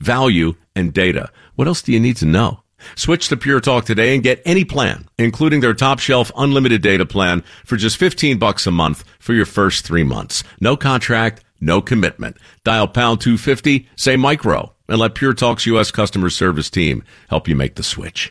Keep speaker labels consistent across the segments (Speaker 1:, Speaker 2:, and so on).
Speaker 1: value, and data. What else do you need to know? Switch to Pure Talk today and get any plan, including their top shelf unlimited data plan for just $15 a month for your first 3 months. No contract, no commitment. Dial pound 250, say micro, and let Pure Talk's U.S. customer service team help you make the switch.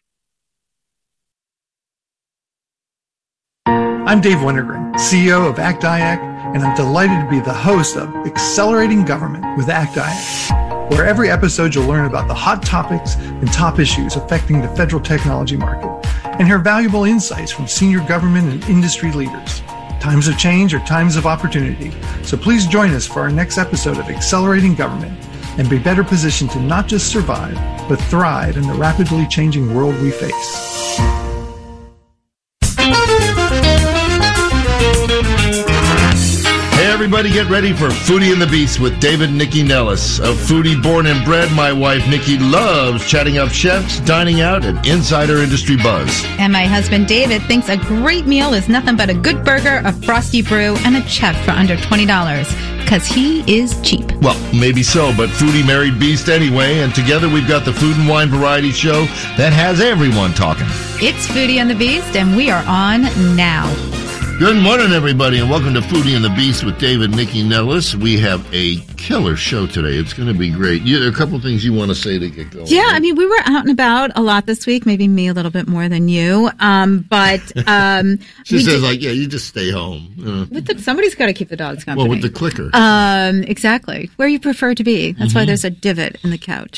Speaker 2: I'm Dave Wintergren, CEO of ACT-IAC, and I'm delighted to be the host of Accelerating Government with ACT-IAC, where every episode you'll learn about the hot topics and top issues affecting the federal technology market and hear valuable insights from senior government and industry leaders. Times of change are times of opportunity, so please join us for our next episode of Accelerating Government and be better positioned to not just survive, but thrive in the rapidly changing world we face.
Speaker 3: Hey everybody, get ready for Foodie and the Beast with David and Nikki Nellis. A foodie born and bred, my wife Nikki loves chatting up chefs, dining out, and insider industry buzz.
Speaker 4: And my husband David thinks a great meal is nothing but a good burger, a frosty brew, and a check for under $20. Because he is cheap.
Speaker 3: Well, maybe so, but Foodie married Beast anyway, and together we've got the Food and Wine Variety Show that has everyone talking.
Speaker 4: It's Foodie and the Beast, and we are on now.
Speaker 3: Good morning, everybody, and welcome to Foodie and the Beast with David and Nikki Nellis. We have a killer show today. It's going to be great. There are a couple things you want to say to get going.
Speaker 4: Yeah, right? I mean, we were out and about a lot this week, maybe me a little bit more than you, but...
Speaker 3: she says, you just stay home.
Speaker 4: Somebody's got to keep the dogs company.
Speaker 3: Well, with the clicker.
Speaker 4: Exactly. Where you prefer to be. That's why there's a divot in the couch.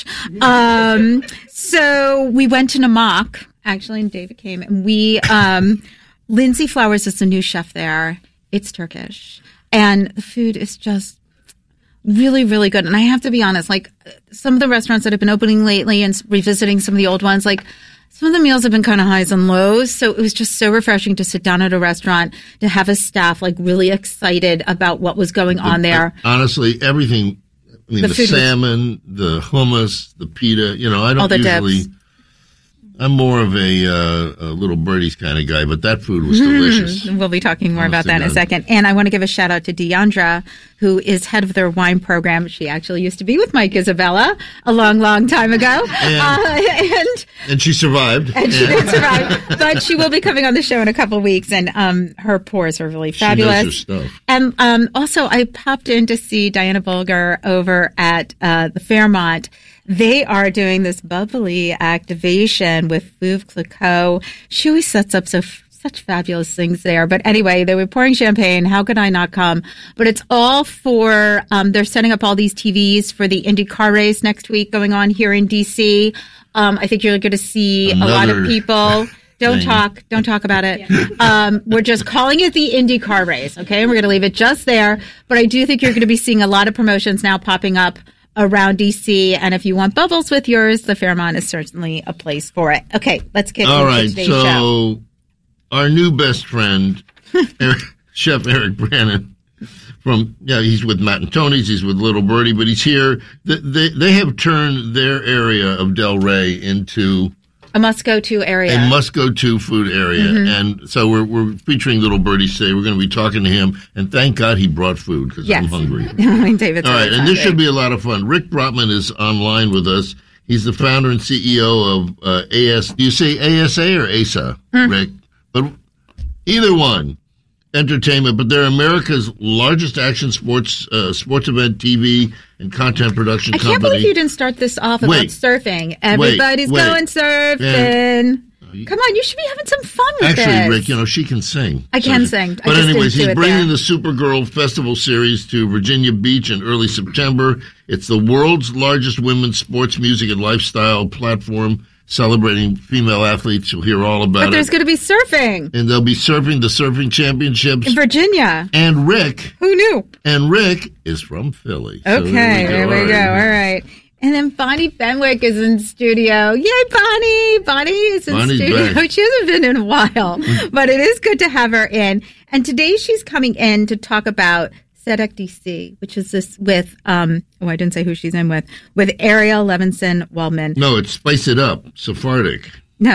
Speaker 4: So we went to Namak, actually, and David came, and we... Lindsay Flowers is the new chef there. It's Turkish. And the food is just really, really good. And I have to be honest, like some of the restaurants that have been opening lately and revisiting some of the old ones, like some of the meals have been kind of highs and lows. So it was just so refreshing to sit down at a restaurant, to have a staff like really excited about what was going on there.
Speaker 3: Honestly, everything, I mean, the salmon, the hummus, the pita, I don't usually... Dips. I'm more of a Little Birdies kind of guy, but that food was delicious.
Speaker 4: We'll be talking more about that in a second. And I want to give a shout out to Deandra, who is head of their wine program. She actually used to be with Mike Isabella a long, long time ago.
Speaker 3: And she survived.
Speaker 4: And she did survive. But she will be coming on the show in a couple of weeks, and her pours are really fabulous.
Speaker 3: She knows her stuff.
Speaker 4: And also, I popped in to see Diana Bulger over at the Fairmont. They are doing this bubbly activation with Veuve Clicquot. She always sets up such fabulous things there. But anyway, they were pouring champagne. How could I not come? But it's all for, they're setting up all these TVs for the Indy car race next week going on here in D.C. I think you're going to see a lot of people. Don't talk about it. We're just calling it the Indy car race, okay? We're going to leave it just there. But I do think you're going to be seeing a lot of promotions now popping up around D.C., and if you want bubbles with yours, the Fairmont is certainly a place for it. Okay, let's get into today's show.
Speaker 3: All right, so our new best friend, Chef Eric Brannon, he's with Matt and Tony's, he's with Little Birdie, but he's here. They have turned their area of Del Rey into...
Speaker 4: a must-go-to area.
Speaker 3: A must-go-to food area. Mm-hmm. And so we're featuring Little Birdie today. We're going to be talking to him. And thank God he brought food because I'm hungry.
Speaker 4: David's
Speaker 3: all right, and this should be a lot of fun. Rick Brotman is online with us. He's the founder and CEO of AS. Do you say ASA or ASA, Rick? But either one. Entertainment, but they're America's largest action sports event, TV, and content production company.
Speaker 4: I can't believe you didn't start this off about surfing. Everybody's going surfing. Come on, you should be having some fun with this.
Speaker 3: Actually, Rick, she can sing.
Speaker 4: I can sing.
Speaker 3: But anyways, he's bringing the Supergirl Festival Series to Virginia Beach in early September. It's the world's largest women's sports, music, and lifestyle platform, celebrating female athletes. You'll hear all about it.
Speaker 4: But there's going to be surfing.
Speaker 3: And they'll be surfing the Surfing Championships.
Speaker 4: In Virginia.
Speaker 3: And Rick.
Speaker 4: Who knew?
Speaker 3: And Rick is from Philly.
Speaker 4: Okay, so there we go. All right. And then Bonnie Benwick is in studio. Yay, Bonnie! Bonnie is in studio. Back. She hasn't been in a while, but it is good to have her in. And today she's coming in to talk about SEDEC DC, which is this with, I didn't say who she's in with Ariel Levinson Waldman.
Speaker 3: No, it's Spice It Up, Sephardic.
Speaker 4: No,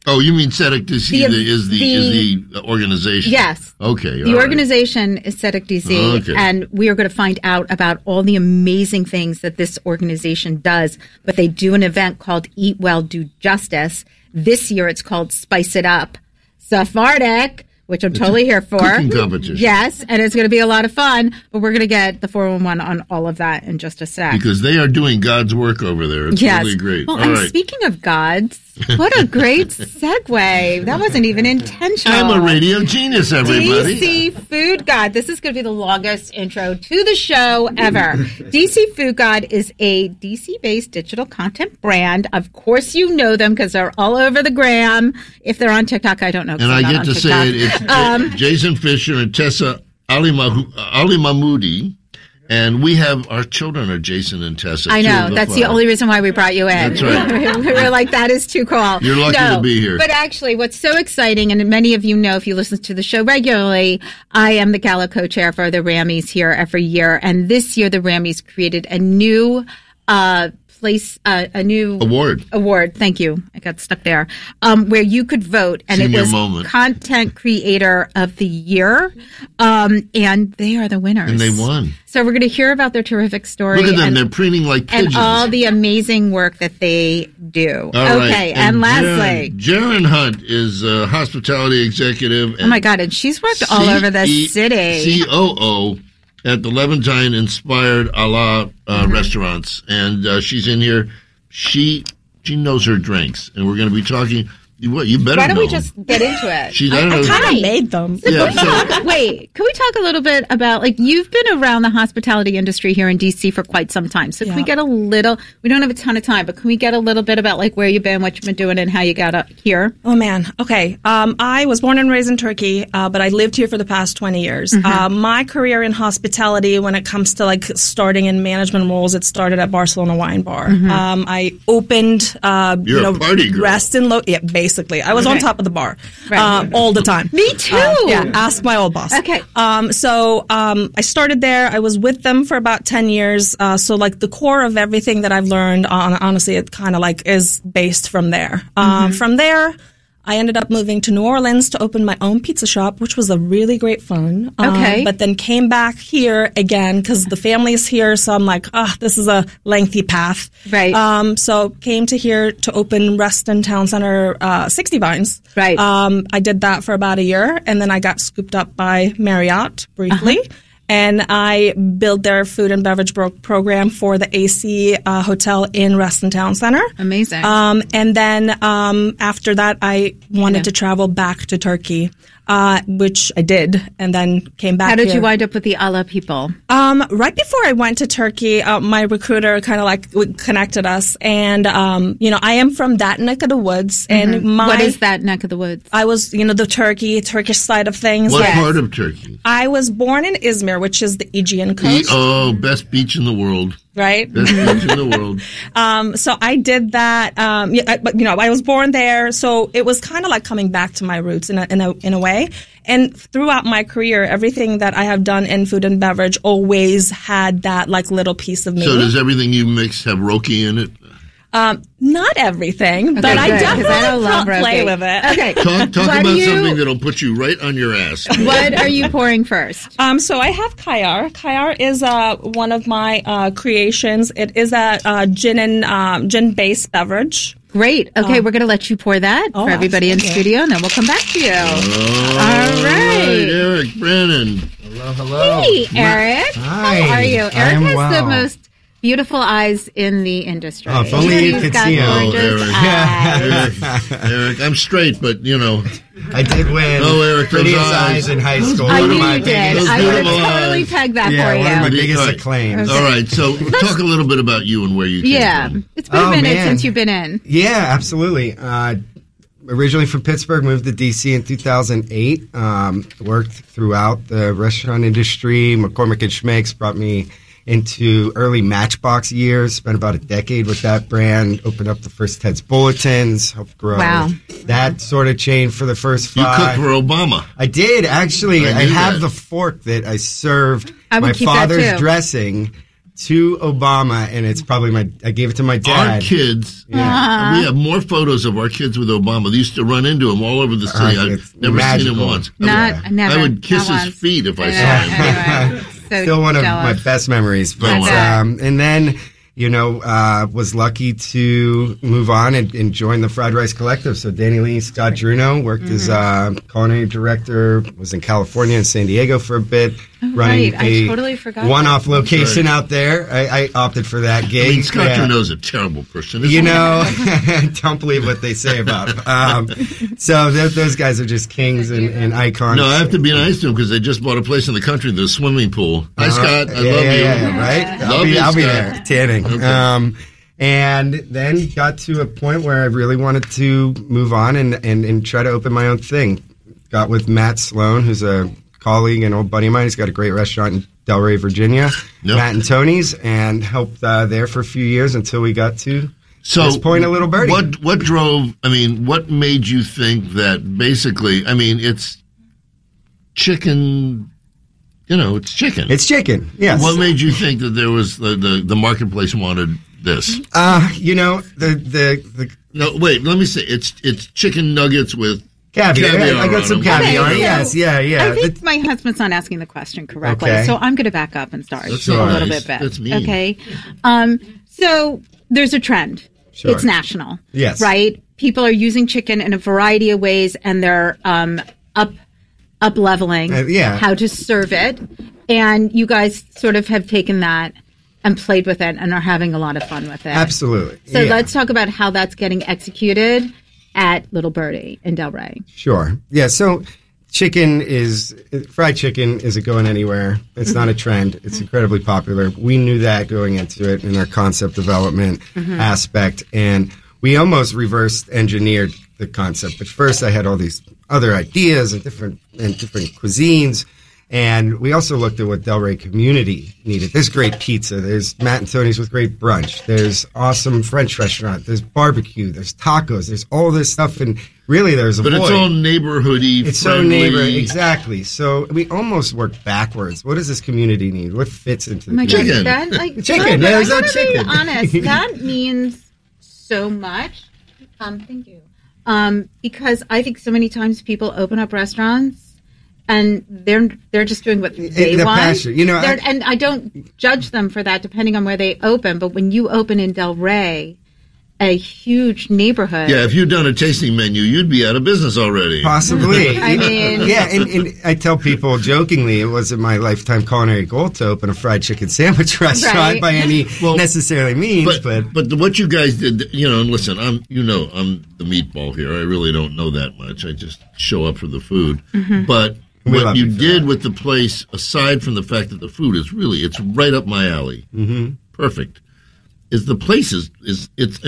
Speaker 3: Oh, you mean Tzedek DC is the organization?
Speaker 4: Yes.
Speaker 3: Okay.
Speaker 4: The organization is Tzedek DC, and we are going to find out about all the amazing things that this organization does. But they do an event called Eat Well, Do Justice. This year it's called Spice It Up Sephardic, which I'm totally here for.
Speaker 3: Cooking competition.
Speaker 4: Yes, and it's going to be a lot of fun. But we're going to get the 411 on all of that in just a sec.
Speaker 3: Because they are doing God's work over there. It's really great.
Speaker 4: Well, and speaking of gods, what a great segue. That wasn't even intentional.
Speaker 3: I'm a radio genius, everybody.
Speaker 4: DC Food God. This is going to be the longest intro to the show ever. DC Food God is a DC-based digital content brand. Of course you know them because they're all over the gram. If they're on TikTok, I don't know.
Speaker 3: And I get to say it. It's Jason Fisher and Tessa Ali Mahmoudi. And we have, our children are Jason and Tessa.
Speaker 4: I know. That's the only reason why we brought you in.
Speaker 3: That's right.
Speaker 4: We were like, that is too cool.
Speaker 3: You're lucky to be here.
Speaker 4: But actually, what's so exciting, and many of you know if you listen to the show regularly, I am the gala co-chair for the Rammies here every year. And this year, the Rammies created a new a new award. Thank you. I got stuck there. Where you could vote, and
Speaker 3: Senior
Speaker 4: it was
Speaker 3: moment.
Speaker 4: Content Creator of the Year, and they are the winners.
Speaker 3: And they won.
Speaker 4: So we're going to hear about their terrific story.
Speaker 3: Look at them; they're preening like pigeons,
Speaker 4: and all the amazing work that they do.
Speaker 3: All
Speaker 4: okay,
Speaker 3: right.
Speaker 4: and lastly,
Speaker 3: Jaren Hunt is a hospitality executive.
Speaker 4: Oh my God! And she's worked all over the city.
Speaker 3: COO at the Levantine Inspired Allah restaurants, and she's in here. She knows her drinks, and we're going to be talking. What you better?
Speaker 4: Why don't
Speaker 3: know
Speaker 4: we just get into it?
Speaker 3: I
Speaker 5: kind of made them.
Speaker 3: Yeah,
Speaker 4: can we talk a little bit about, like, you've been around the hospitality industry here in DC for quite some time. So can we get a little? We don't have a ton of time, but can we get a little bit about like where you've been, what you've been doing, and how you got up here?
Speaker 5: Oh man. Okay. I was born and raised in Turkey, but I lived here for the past 20 years.
Speaker 4: Mm-hmm.
Speaker 5: My career in hospitality, when it comes to like starting in management roles, it started at Barcelona Wine Bar.
Speaker 4: Mm-hmm.
Speaker 5: I opened,
Speaker 3: You're a party girl.
Speaker 5: rest and basically. I was on top of the bar all the time.
Speaker 4: Me too.
Speaker 5: Ask my old boss.
Speaker 4: Okay.
Speaker 5: So I started there. I was with them for about 10 years. So like the core of everything that I've learned, honestly, it kind of like is based from there. From there, I ended up moving to New Orleans to open my own pizza shop, which was a really great fun.
Speaker 4: Okay.
Speaker 5: But then came back here again because the family's here. So I'm like, this is a lengthy path.
Speaker 4: Right.
Speaker 5: So came to here to open Reston Town Center 60 Vines.
Speaker 4: Right.
Speaker 5: I did that for about a year, and then I got scooped up by Marriott briefly. And I built their food and beverage program for the AC Hotel in Reston Town Center.
Speaker 4: Amazing.
Speaker 5: And then after that, I wanted to travel back to Turkey, which I did, and then came back.
Speaker 4: How did
Speaker 5: here.
Speaker 4: you wind up with the Allah people?
Speaker 5: Right before I went to Turkey, my recruiter kind of like connected us, and I am from that neck of the woods, and
Speaker 4: What is that neck of the woods?
Speaker 5: I was, the Turkish side of things.
Speaker 3: What part of Turkey?
Speaker 5: I was born in Izmir, which is the Aegean coast.
Speaker 3: Best beach in the world.
Speaker 5: Right?
Speaker 3: Best beach in the world.
Speaker 5: So I did that. But I was born there, so it was kind of like coming back to my roots in a way. And throughout my career, everything that I have done in food and beverage always had that like little piece of me.
Speaker 3: So does everything you mix have Roki in it?
Speaker 5: Not everything, but I definitely play with it.
Speaker 4: Okay.
Speaker 3: Talk about something that'll put you right on your ass.
Speaker 4: What are you pouring first?
Speaker 5: So I have Kayar. Kayar is one of my creations. It is a gin-based beverage.
Speaker 4: Great. Okay, we're going to let you pour that for everybody in studio, and then we'll come back to you. All right.
Speaker 3: Eric Brennan.
Speaker 6: Hello.
Speaker 4: Hey, Eric.
Speaker 6: Hi.
Speaker 4: How are you? Eric has
Speaker 6: well.
Speaker 4: the most beautiful eyes in the industry.
Speaker 6: Oh, if only you
Speaker 4: He's
Speaker 6: could
Speaker 4: got
Speaker 6: see 'em.
Speaker 4: gorgeous eyes.
Speaker 3: Eric, I'm straight, but
Speaker 6: I did win
Speaker 3: Eric, those
Speaker 6: prettiest
Speaker 3: eyes.
Speaker 6: eyes in high school.
Speaker 4: I
Speaker 6: One
Speaker 4: knew
Speaker 6: of my
Speaker 4: you did.
Speaker 6: biggest-
Speaker 4: I would
Speaker 3: beautiful
Speaker 4: totally
Speaker 3: eyes.
Speaker 4: peg that
Speaker 6: Yeah,
Speaker 4: for
Speaker 6: one of my
Speaker 4: you.
Speaker 6: biggest
Speaker 3: All right.
Speaker 6: acclaims.
Speaker 3: All right, so talk a little bit about you and where you came
Speaker 4: Yeah.
Speaker 3: from.
Speaker 4: It's been a
Speaker 6: Oh,
Speaker 4: minute
Speaker 6: man.
Speaker 4: since you've been in.
Speaker 6: Yeah, absolutely. Originally from Pittsburgh, moved to D.C. in 2008. Worked throughout the restaurant industry. McCormick and Schmick's brought me into early Matchbox years. Spent about a decade with that brand. Opened up the first Ted's Bulletins. Helped grow that sort of chain for the first
Speaker 3: You
Speaker 6: 5.
Speaker 3: cooked for Obama.
Speaker 6: I did, actually. I
Speaker 3: knew
Speaker 6: have
Speaker 3: that.
Speaker 6: the fork that I served
Speaker 4: I would
Speaker 6: my
Speaker 4: keep that,
Speaker 6: father's
Speaker 4: too.
Speaker 6: dressing to Obama, and it's probably I gave it to my dad.
Speaker 3: Our kids, we have more photos of our kids with Obama. They used to run into him all over the city. I've never seen him once.
Speaker 4: Never.
Speaker 3: I would kiss his feet if I saw him.
Speaker 4: Anyway, so
Speaker 6: Still one
Speaker 4: jealous.
Speaker 6: of my best memories. But and then, was lucky to move on and join the Fried Rice Collective. So Danny Lee, Scott Druno worked as culinary director, was in California and San Diego for a bit, running
Speaker 4: I totally forgot
Speaker 6: one-off location out there. I opted for that gig.
Speaker 3: I mean, Scott Druno's a terrible person.
Speaker 6: Don't believe what they say about him. So those guys are just kings and icons.
Speaker 3: No, I have to be nice to him because they just bought a place in the country, the swimming pool. Hi, Scott. I love you.
Speaker 6: Yeah, right? I'll be there, tanning. Okay. And then got to a point where I really wanted to move on and try to open my own thing. Got with Matt Sloan, who's a colleague and old buddy of mine. He's got a great restaurant in Delray, Virginia, Matt and Tony's, and helped there for a few years until we got to this point, a Little Birdie.
Speaker 3: What made you think that basically, it's chicken... it's chicken.
Speaker 6: It's chicken, yes.
Speaker 3: What made you think that there was the marketplace wanted this? No, wait, let me say, it's chicken nuggets with caviar.
Speaker 6: I got some caviar, yes, yeah.
Speaker 4: I think my husband's not asking the question correctly, so I'm going to back up and start a little bit better.
Speaker 3: That's mean.
Speaker 4: Okay? So there's a trend.
Speaker 6: Sure.
Speaker 4: It's national.
Speaker 6: Yes.
Speaker 4: Right? People are using chicken in a variety of ways, and they're up-leveling how to serve it. And you guys sort of have taken that and played with it and are having a lot of fun with it.
Speaker 6: Absolutely.
Speaker 4: So let's talk about how that's getting executed at Little Birdie in Delray.
Speaker 6: Sure. Yeah, so fried chicken isn't going anywhere. It's not a trend. It's incredibly popular. We knew that going into it in our concept development aspect, and we almost reverse engineered the concept. But first I had all these other ideas and different cuisines. And we also looked at what Delray community needed. There's great pizza. There's Matt and Tony's with great brunch. There's awesome French restaurant. There's barbecue. There's tacos. There's all this stuff. And really there's a void.
Speaker 3: But it's all neighborhoody,
Speaker 6: It's
Speaker 3: friendly.
Speaker 6: so neighborhood. Exactly. So we almost worked backwards. What does this community need? What fits into the
Speaker 3: chicken?
Speaker 6: Chicken. There's no chicken.
Speaker 4: Be honest, that means so much. Thank you. Because I think so many times people open up restaurants and they're just doing what they want.
Speaker 6: Passion.
Speaker 4: And I don't judge them for that depending on where they open. But when you open in Delray, a huge neighborhood.
Speaker 3: Yeah, if you'd done a tasting menu, you'd be out of business already.
Speaker 6: Possibly.
Speaker 4: I mean...
Speaker 6: Yeah, and I tell people jokingly it wasn't my lifetime culinary goal to open a fried chicken sandwich restaurant by any necessarily means. But
Speaker 3: what you guys did, and listen, I'm the meatball here. I really don't know that much. I just show up for the food. Mm-hmm. But what you did with the place, aside from the fact that the food it's right up my alley. Mm-hmm. Perfect. Is the place it's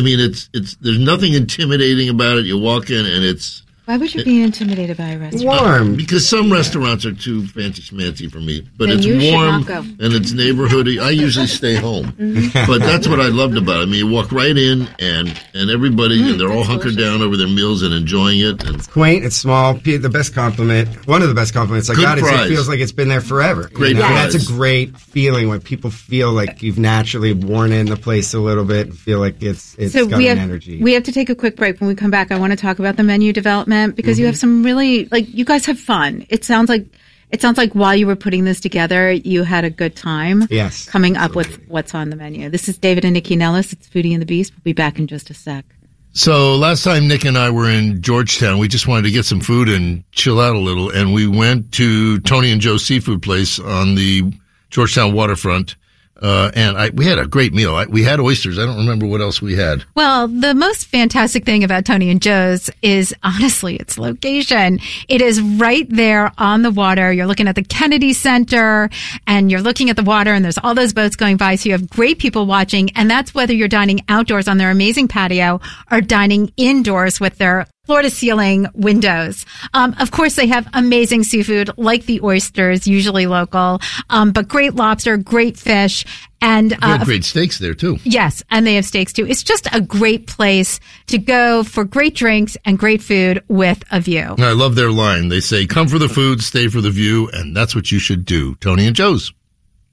Speaker 3: there's nothing intimidating about it. You walk in and it's...
Speaker 4: Why would you be intimidated by a restaurant?
Speaker 6: Warm.
Speaker 3: Because some restaurants are too fancy schmancy for me. But
Speaker 4: then
Speaker 3: it's
Speaker 4: you
Speaker 3: warm
Speaker 4: should not go.
Speaker 3: and it's neighborhoody. I usually stay home. But that's what I loved about it. I mean, you walk right in and everybody, and they're all hunkered down over their meals and enjoying it. And
Speaker 6: it's quaint, it's small. The best compliment, one of the best compliments I got is it feels like it's been there forever.
Speaker 3: Great fries.
Speaker 6: That's a great feeling when people feel like you've naturally worn in the place a little bit and feel like it's got an energy.
Speaker 4: We have to take a quick break. When we come back, I want to talk about the menu development because you have some really, you guys have fun. It sounds like while you were putting this together, you had a good time coming up with what's on the menu. This is David and Nikki Nellis. It's Foodie and the Beast. We'll be back in just a sec.
Speaker 3: So last time Nick and I were in Georgetown, we just wanted to get some food and chill out a little, and we went to Tony and Joe's seafood place on the Georgetown waterfront. And we had a great meal. We had oysters. I don't remember what else we had.
Speaker 7: Well, the most fantastic thing about Tony and Joe's is honestly its location. It is right there on the water. You're looking at the Kennedy Center and you're looking at the water and there's all those boats going by. So you have great people watching, and that's whether you're dining outdoors on their amazing patio or dining indoors with their floor-to-ceiling windows. Of course, they have amazing seafood like the oysters, usually local, but great lobster, great fish, and
Speaker 3: they have great steaks there too.
Speaker 7: Yes, and they have steaks too. It's just a great place to go for great drinks and great food with a view.
Speaker 3: I love their line. They say, "Come for the food, stay for the view," and that's what you should do. Tony and Joe's.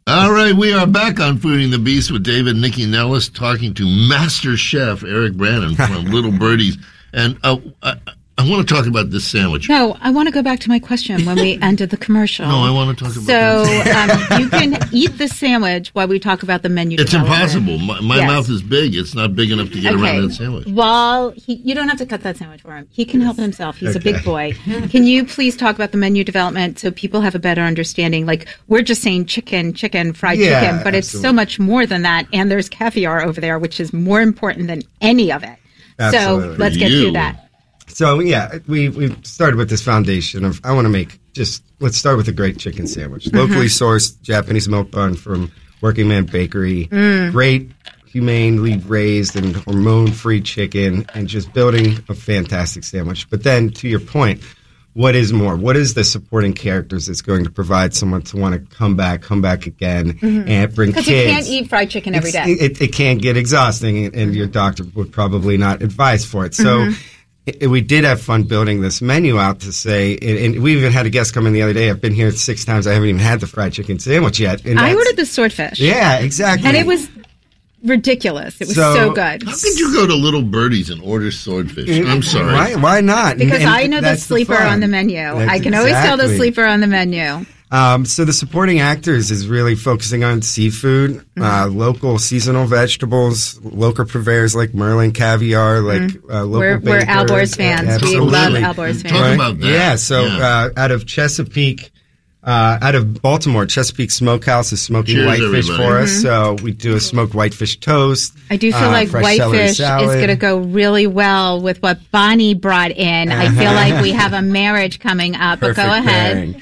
Speaker 3: All right, we are back on Fooding the Beast with David and Nikki Nellis talking to Master Chef Eric Brannon from Little Birdies. And I want to talk about this sandwich.
Speaker 4: No, I want to go back to my question when we ended the commercial.
Speaker 3: No, I want to talk about
Speaker 4: So you can eat the sandwich while we talk about the menu.
Speaker 3: It's
Speaker 4: development.
Speaker 3: impossible. My mouth is big. It's not big enough to get around that sandwich.
Speaker 4: Well, you don't have to cut that sandwich for him. He can help himself. He's a big boy. Can you please talk about the menu development so people have a better understanding? Like, we're just saying chicken, fried chicken, but it's so much more than that. And there's caviar over there, which is more important than any of it.
Speaker 6: Absolutely.
Speaker 4: So let's get to that.
Speaker 6: So, yeah, we started with this foundation of, I want to let's start with a great chicken sandwich. Locally sourced Japanese milk bun from Working Man Bakery. Great, humanely raised and hormone-free chicken, and just building a fantastic sandwich. But then, to your point, what is more? What is the supporting characters that's going to provide someone to want to come back again, and bring kids?
Speaker 4: Because you can't eat fried chicken every day.
Speaker 6: It can get exhausting, and your doctor would probably not advise for it. So we did have fun building this menu out to say, and we even had a guest come in the other day. I've been here 6 times. I haven't even had the fried chicken sandwich yet. And
Speaker 4: I ordered the swordfish.
Speaker 6: Yeah, exactly.
Speaker 4: And it was ridiculous. It was so good.
Speaker 3: How could you go to Little Birdies and order swordfish? I'm sorry.
Speaker 6: Why not?
Speaker 4: Because I know the sleeper on the menu. I can always tell the sleeper on the menu.
Speaker 6: So the supporting actors is really focusing on seafood, local seasonal vegetables, local purveyors like Merlin Caviar, like local bakers.
Speaker 4: We're Alborz fans. We love Alborz fans.
Speaker 3: Talk about that.
Speaker 6: Yeah, so out of Chesapeake, out of Baltimore, Chesapeake Smokehouse is smoking whitefish for us. So we do a smoked whitefish toast.
Speaker 4: I do feel like whitefish is going to go really well with what Bonnie brought in. I feel like we have a marriage coming up, but go ahead.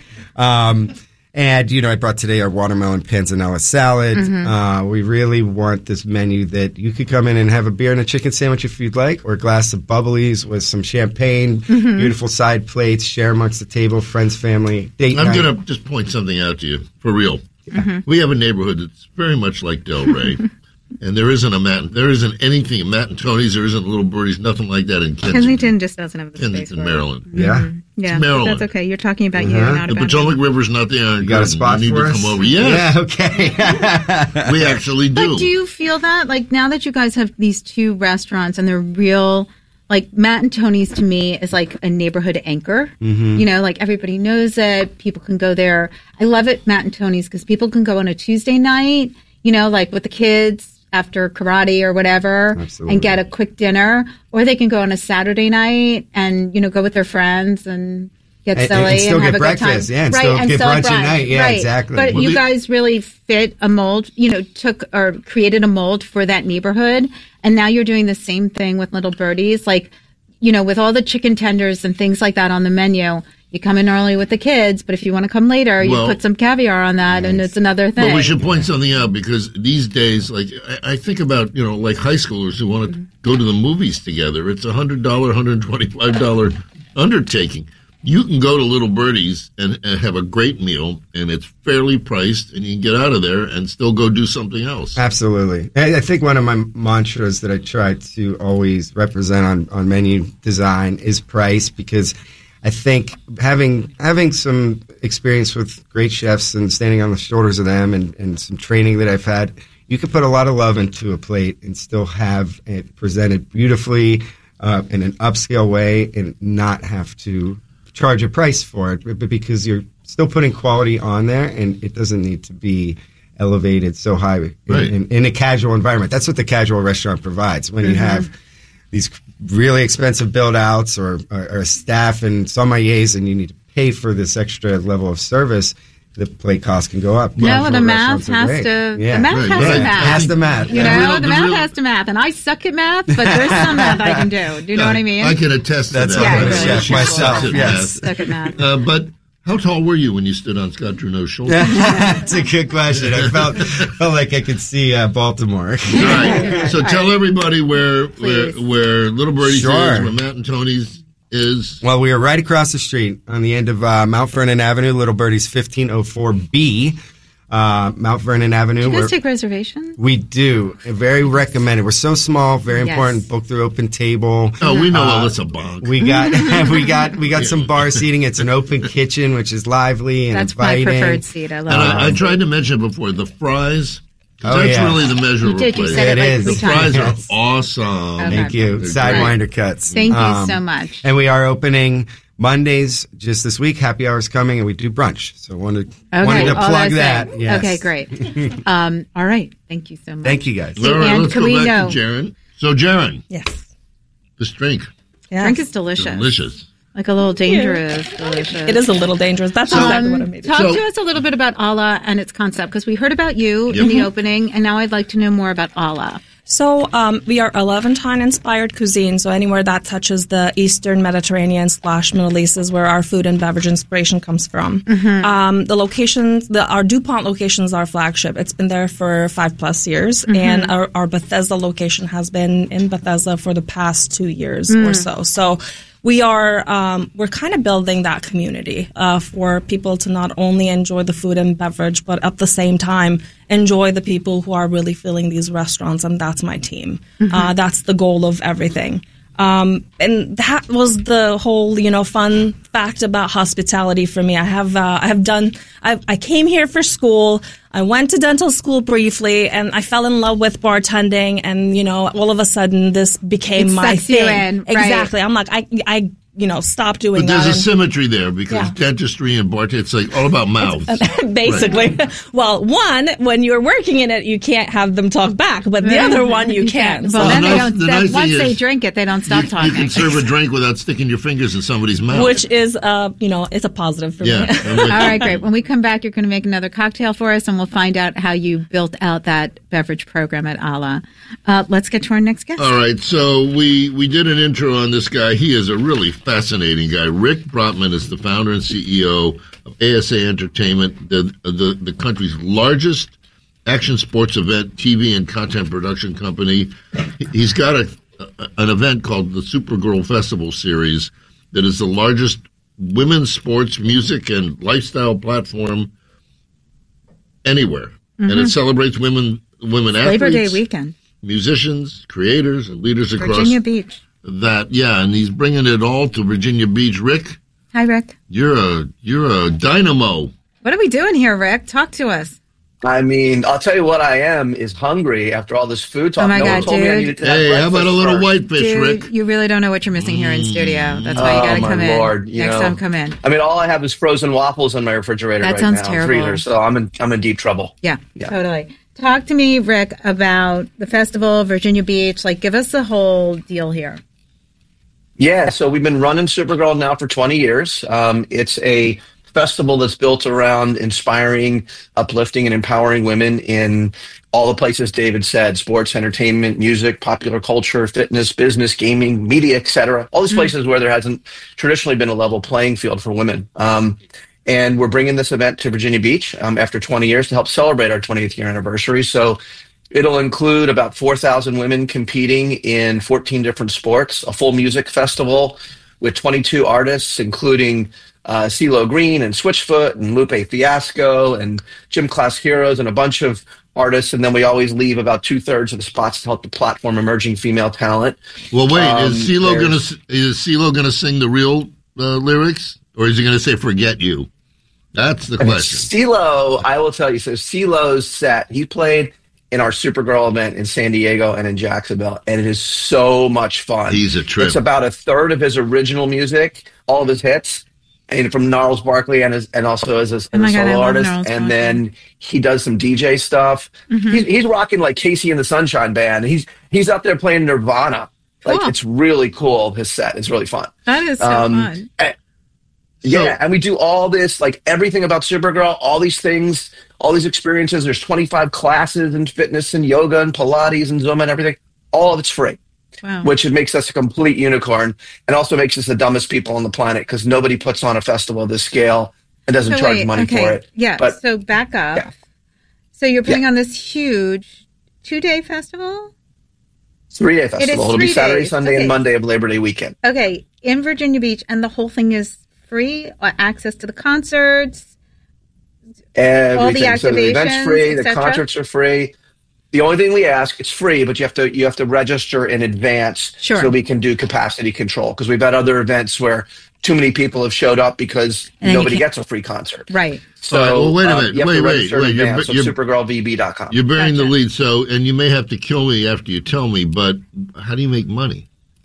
Speaker 6: And, I brought today our watermelon panzanella salad. We really want this menu that you could come in and have a beer and a chicken sandwich if you'd like, or a glass of bubblies with some champagne, beautiful side plates, share amongst the table, friends, family, date night.
Speaker 3: I'm going to just point something out to you, for real. We have a neighborhood that's very much like Delray. And there isn't anything, Matt and Tony's, there isn't Little Birdies, nothing like that in Kensington.
Speaker 4: Kensington just doesn't have the space.
Speaker 3: Kensington, Maryland.
Speaker 6: Yeah.
Speaker 4: Yeah,
Speaker 3: Maryland.
Speaker 4: That's okay. You're talking about you, not
Speaker 3: The
Speaker 4: about
Speaker 3: Potomac River's not the Iron
Speaker 6: You got a spot
Speaker 3: You need
Speaker 6: for
Speaker 3: to
Speaker 6: us?
Speaker 3: come over. Yes.
Speaker 6: Yeah, okay.
Speaker 3: We actually do.
Speaker 4: But do you feel that? Like, now that you guys have these 2 restaurants and they're real, like, Matt and Tony's to me is like a neighborhood anchor. Like, everybody knows it. People can go there. I love it, Matt and Tony's, because people can go on a Tuesday night, like with the kids after karate or whatever.
Speaker 6: Absolutely.
Speaker 4: And get a quick dinner, or they can go on a Saturday night and go with their friends and get silly
Speaker 6: and still
Speaker 4: have
Speaker 6: get
Speaker 4: a
Speaker 6: breakfast,
Speaker 4: good time.
Speaker 6: and still get brunch at night. Yeah,
Speaker 4: right.
Speaker 6: exactly.
Speaker 4: But you guys really fit a mold, took or created a mold for that neighborhood, and now you're doing the same thing with Little Birdies, like, with all the chicken tenders and things like that on the menu. You come in early with the kids, but if you want to come later, you put some caviar on that, and it's another thing.
Speaker 3: But we should point something out, because these days, like, I think about, like high schoolers who want to go to the movies together. It's $100, $125 undertaking. You can go to Little Birdies and have a great meal, and it's fairly priced, and you can get out of there and still go do something else.
Speaker 6: Absolutely. I think one of my mantras that I try to always represent on menu design is price, because I think having some experience with great chefs and standing on the shoulders of them and some training that I've had, you can put a lot of love into a plate and still have it presented beautifully in an upscale way and not have to charge a price for it, but because you're still putting quality on there, and it doesn't need to be elevated so high in a casual environment. That's what the casual restaurant provides. When you have these really expensive build-outs or staff and sommeliers, and you need to pay for this extra level of service, the plate cost can go up.
Speaker 4: No, the math has to.
Speaker 6: Yeah.
Speaker 4: The math has to math.
Speaker 6: Has to math.
Speaker 4: The math has to math, and I suck at math, but there's some math I can do. Do you know what I mean?
Speaker 3: I can attest to
Speaker 6: That's
Speaker 3: that.
Speaker 6: why I'm a
Speaker 4: Yeah,
Speaker 6: chef myself. Yes.
Speaker 4: Suck at math.
Speaker 3: But how tall were you when you stood on Scott Trudeau's shoulder?
Speaker 6: That's a good question. I felt like I could see Baltimore.
Speaker 3: All right. So tell everybody where Little Birdies is, where Matt and Tony's is.
Speaker 6: Well, we are right across the street on the end of Mount Vernon Avenue. Little Birdie's 1504B. Mount Vernon Avenue.
Speaker 4: Do you guys take reservations?
Speaker 6: We do. Very recommended. We're so small, very important. Book through open table.
Speaker 3: Oh, we know Alyssa Bonk.
Speaker 6: We got some bar seating. It's an open kitchen, which is lively and
Speaker 4: That's
Speaker 6: inviting.
Speaker 4: my preferred seat. I love
Speaker 3: And
Speaker 4: it.
Speaker 3: I tried to mention before the fries.
Speaker 6: Oh,
Speaker 3: That's
Speaker 6: yeah.
Speaker 3: really the measure
Speaker 4: You
Speaker 3: of a
Speaker 4: did. You
Speaker 3: place.
Speaker 4: said it
Speaker 6: It
Speaker 4: like
Speaker 6: is.
Speaker 3: The
Speaker 4: 3 times.
Speaker 3: fries are
Speaker 6: Yes.
Speaker 3: awesome.
Speaker 4: Okay.
Speaker 6: Thank you.
Speaker 3: They're
Speaker 6: Sidewinder cuts.
Speaker 4: Thank you so much.
Speaker 6: And we are opening Mondays just this week. Happy hour's coming, and we do brunch. So wanted to
Speaker 4: all
Speaker 6: plug
Speaker 4: those
Speaker 6: that.
Speaker 4: things.
Speaker 6: Yes.
Speaker 4: Okay, great. All right. Thank you so much.
Speaker 6: Thank you, guys.
Speaker 3: All right,
Speaker 4: And
Speaker 3: let's
Speaker 4: can
Speaker 3: go
Speaker 4: we
Speaker 3: back
Speaker 4: know-
Speaker 3: to Jaren. So, Jaren,
Speaker 5: Yes.
Speaker 3: this drink,
Speaker 5: Yeah.
Speaker 4: Drink is delicious.
Speaker 3: delicious.
Speaker 4: Like a little dangerous. Delicious.
Speaker 5: It is a little dangerous. That's exactly what I made.
Speaker 4: Talk
Speaker 3: So-
Speaker 4: to us a little bit about Allah and its concept, because we heard about you in the opening, and now I'd like to know more about Allah.
Speaker 5: So we are a Levantine-inspired cuisine. So anywhere that touches the Eastern Mediterranean / Middle East is where our food and beverage inspiration comes from. The locations, our DuPont location is our flagship. It's been there for 5+ years, and our Bethesda location has been in Bethesda for the past 2 years or so. So we are we're kind of building that community for people to not only enjoy the food and beverage, but at the same time enjoy the people who are really filling these restaurants, and that's my team. That's the goal of everything. And that was the whole, fun fact about hospitality for me. I came here for school. I went to dental school briefly, and I fell in love with bartending. And all of a sudden, this became
Speaker 4: It
Speaker 5: my
Speaker 4: sucks you
Speaker 5: thing.
Speaker 4: in, right.
Speaker 5: Exactly. I'm like, I stop doing
Speaker 3: But there's
Speaker 5: that.
Speaker 3: a symmetry there because
Speaker 5: Yeah.
Speaker 3: dentistry and bartending, it's like all about mouth.
Speaker 5: Basically. Well, one, when you're working in it, you can't have them talk back, but the other one you can.
Speaker 4: Well,
Speaker 5: So-
Speaker 4: then
Speaker 3: the
Speaker 4: they
Speaker 3: nice-
Speaker 4: don't.
Speaker 3: the nice thing
Speaker 4: Once they
Speaker 3: is
Speaker 4: drink it, they don't stop
Speaker 3: You
Speaker 4: talking.
Speaker 3: can serve a drink without sticking your fingers in somebody's mouth.
Speaker 5: which is, it's a positive for
Speaker 3: yeah.
Speaker 5: me.
Speaker 3: I'm with
Speaker 4: All
Speaker 3: you.
Speaker 4: right, great. When we come back, you're going to make another cocktail for us, and we'll find out how you built out that beverage program at Allah. Let's get to our next guest.
Speaker 3: All right, so we did an intro on this guy. He is a really fascinating guy. Rick Brotman is the founder and CEO of ASA Entertainment, the country's largest action sports event, TV, and content production company. He's got an event called the Supergirl Festival Series that is the largest women's sports, music, and lifestyle platform anywhere. And it celebrates women athletes,
Speaker 4: Labor Day weekend,
Speaker 3: musicians, creators, and leaders across
Speaker 4: Virginia Beach.
Speaker 3: that. Yeah, and he's bringing it all to Virginia Beach. Rick,
Speaker 4: Hi, Rick.
Speaker 3: you're a dynamo.
Speaker 4: What are we doing here, Rick? Talk to us.
Speaker 8: I mean, I'll tell you what I am is hungry after all this food talk.
Speaker 4: Oh my
Speaker 8: no
Speaker 4: God,
Speaker 8: one told me I
Speaker 4: dude.
Speaker 8: needed to have
Speaker 3: Hey, how about a
Speaker 8: breakfast
Speaker 3: little
Speaker 8: first.
Speaker 3: whitefish,
Speaker 4: Dude,
Speaker 3: Rick?
Speaker 4: you really don't know what you're missing here in studio. That's why you got to
Speaker 8: my
Speaker 4: come in.
Speaker 8: Lord,
Speaker 4: Next time, come in.
Speaker 8: I mean, all I have is frozen waffles in my refrigerator
Speaker 4: That
Speaker 8: right
Speaker 4: sounds
Speaker 8: now,
Speaker 4: terrible.
Speaker 8: freezer. So I'm in deep trouble.
Speaker 4: Yeah,
Speaker 8: Yeah.
Speaker 4: totally. Talk to me, Rick, about the festival, Virginia Beach. Like, give us the whole deal here.
Speaker 8: Yeah, so we've been running Supergirl now for 20 years. It's a festival that's built around inspiring, uplifting, and empowering women in all the places David said: sports, entertainment, music, popular culture, fitness, business, gaming, media, etc. All these places where there hasn't traditionally been a level playing field for women. And we're bringing this event to Virginia Beach after 20 years to help celebrate our 20th year anniversary. So it'll include about 4,000 women competing in 14 different sports, a full music festival with 22 artists, including CeeLo Green and Switchfoot and Lupe Fiasco and Gym Class Heroes and a bunch of artists. And then we always leave about 2/3 of the spots to help the platform emerging female talent.
Speaker 3: Well, wait, is
Speaker 8: there's-
Speaker 3: CeeLo gonna sing the real lyrics, or is he gonna say "Forget You"? That's the question.
Speaker 8: CeeLo, I will tell you. So CeeLo's set, he played in our Supergirl event in San Diego and in Jacksonville, and it is so much fun.
Speaker 3: He's a trip.
Speaker 8: It's about 1/3 of his original music, all of his hits, and from Gnarls Barkley and also as a
Speaker 4: my God, I
Speaker 8: solo
Speaker 4: love
Speaker 8: artist.
Speaker 4: Gnarls
Speaker 8: And
Speaker 4: Barkley.
Speaker 8: then he does some DJ stuff. He's rocking like Casey and the Sunshine Band. He's out there playing Nirvana. Like,
Speaker 4: Cool.
Speaker 8: it's really cool. His set is really fun.
Speaker 4: That is so fun.
Speaker 8: Yeah, and we do all this, like everything about Supergirl, all these things, all these experiences. There's 25 classes in fitness and yoga and Pilates and Zumba and everything. All of it's free,
Speaker 4: Wow.
Speaker 8: which it makes us a complete unicorn and also makes us the dumbest people on the planet because nobody puts on a festival of this scale and doesn't charge
Speaker 4: wait,
Speaker 8: money for it.
Speaker 4: Yeah.
Speaker 8: But
Speaker 4: So back up.
Speaker 8: Yeah.
Speaker 4: So you're putting on this huge 2-day festival?
Speaker 8: 3-day festival. It'll be
Speaker 4: 3
Speaker 8: Saturday,
Speaker 4: days.
Speaker 8: Sunday,
Speaker 4: Okay.
Speaker 8: and Monday of Labor Day weekend.
Speaker 4: Okay, in Virginia Beach, and the whole thing is free? Access to the concerts?
Speaker 8: Everything. So the event's
Speaker 4: activations,
Speaker 8: free, the
Speaker 4: et cetera?
Speaker 8: concerts are free. The only thing we ask, it's free, but you have to register in advance
Speaker 4: Sure.
Speaker 8: so we can do capacity control. Because we've had other events where too many people have showed up because
Speaker 4: And then you
Speaker 8: nobody
Speaker 4: can't-
Speaker 8: gets a free concert.
Speaker 4: Right.
Speaker 8: So
Speaker 3: All right, well, wait a minute.
Speaker 8: you have to
Speaker 3: Wait.
Speaker 8: register in advance on
Speaker 3: You're
Speaker 8: supergirlvb.com.
Speaker 3: You're burying the
Speaker 4: Gotcha.
Speaker 3: lead. So, and you may have to kill me after you tell me, but how do you make money?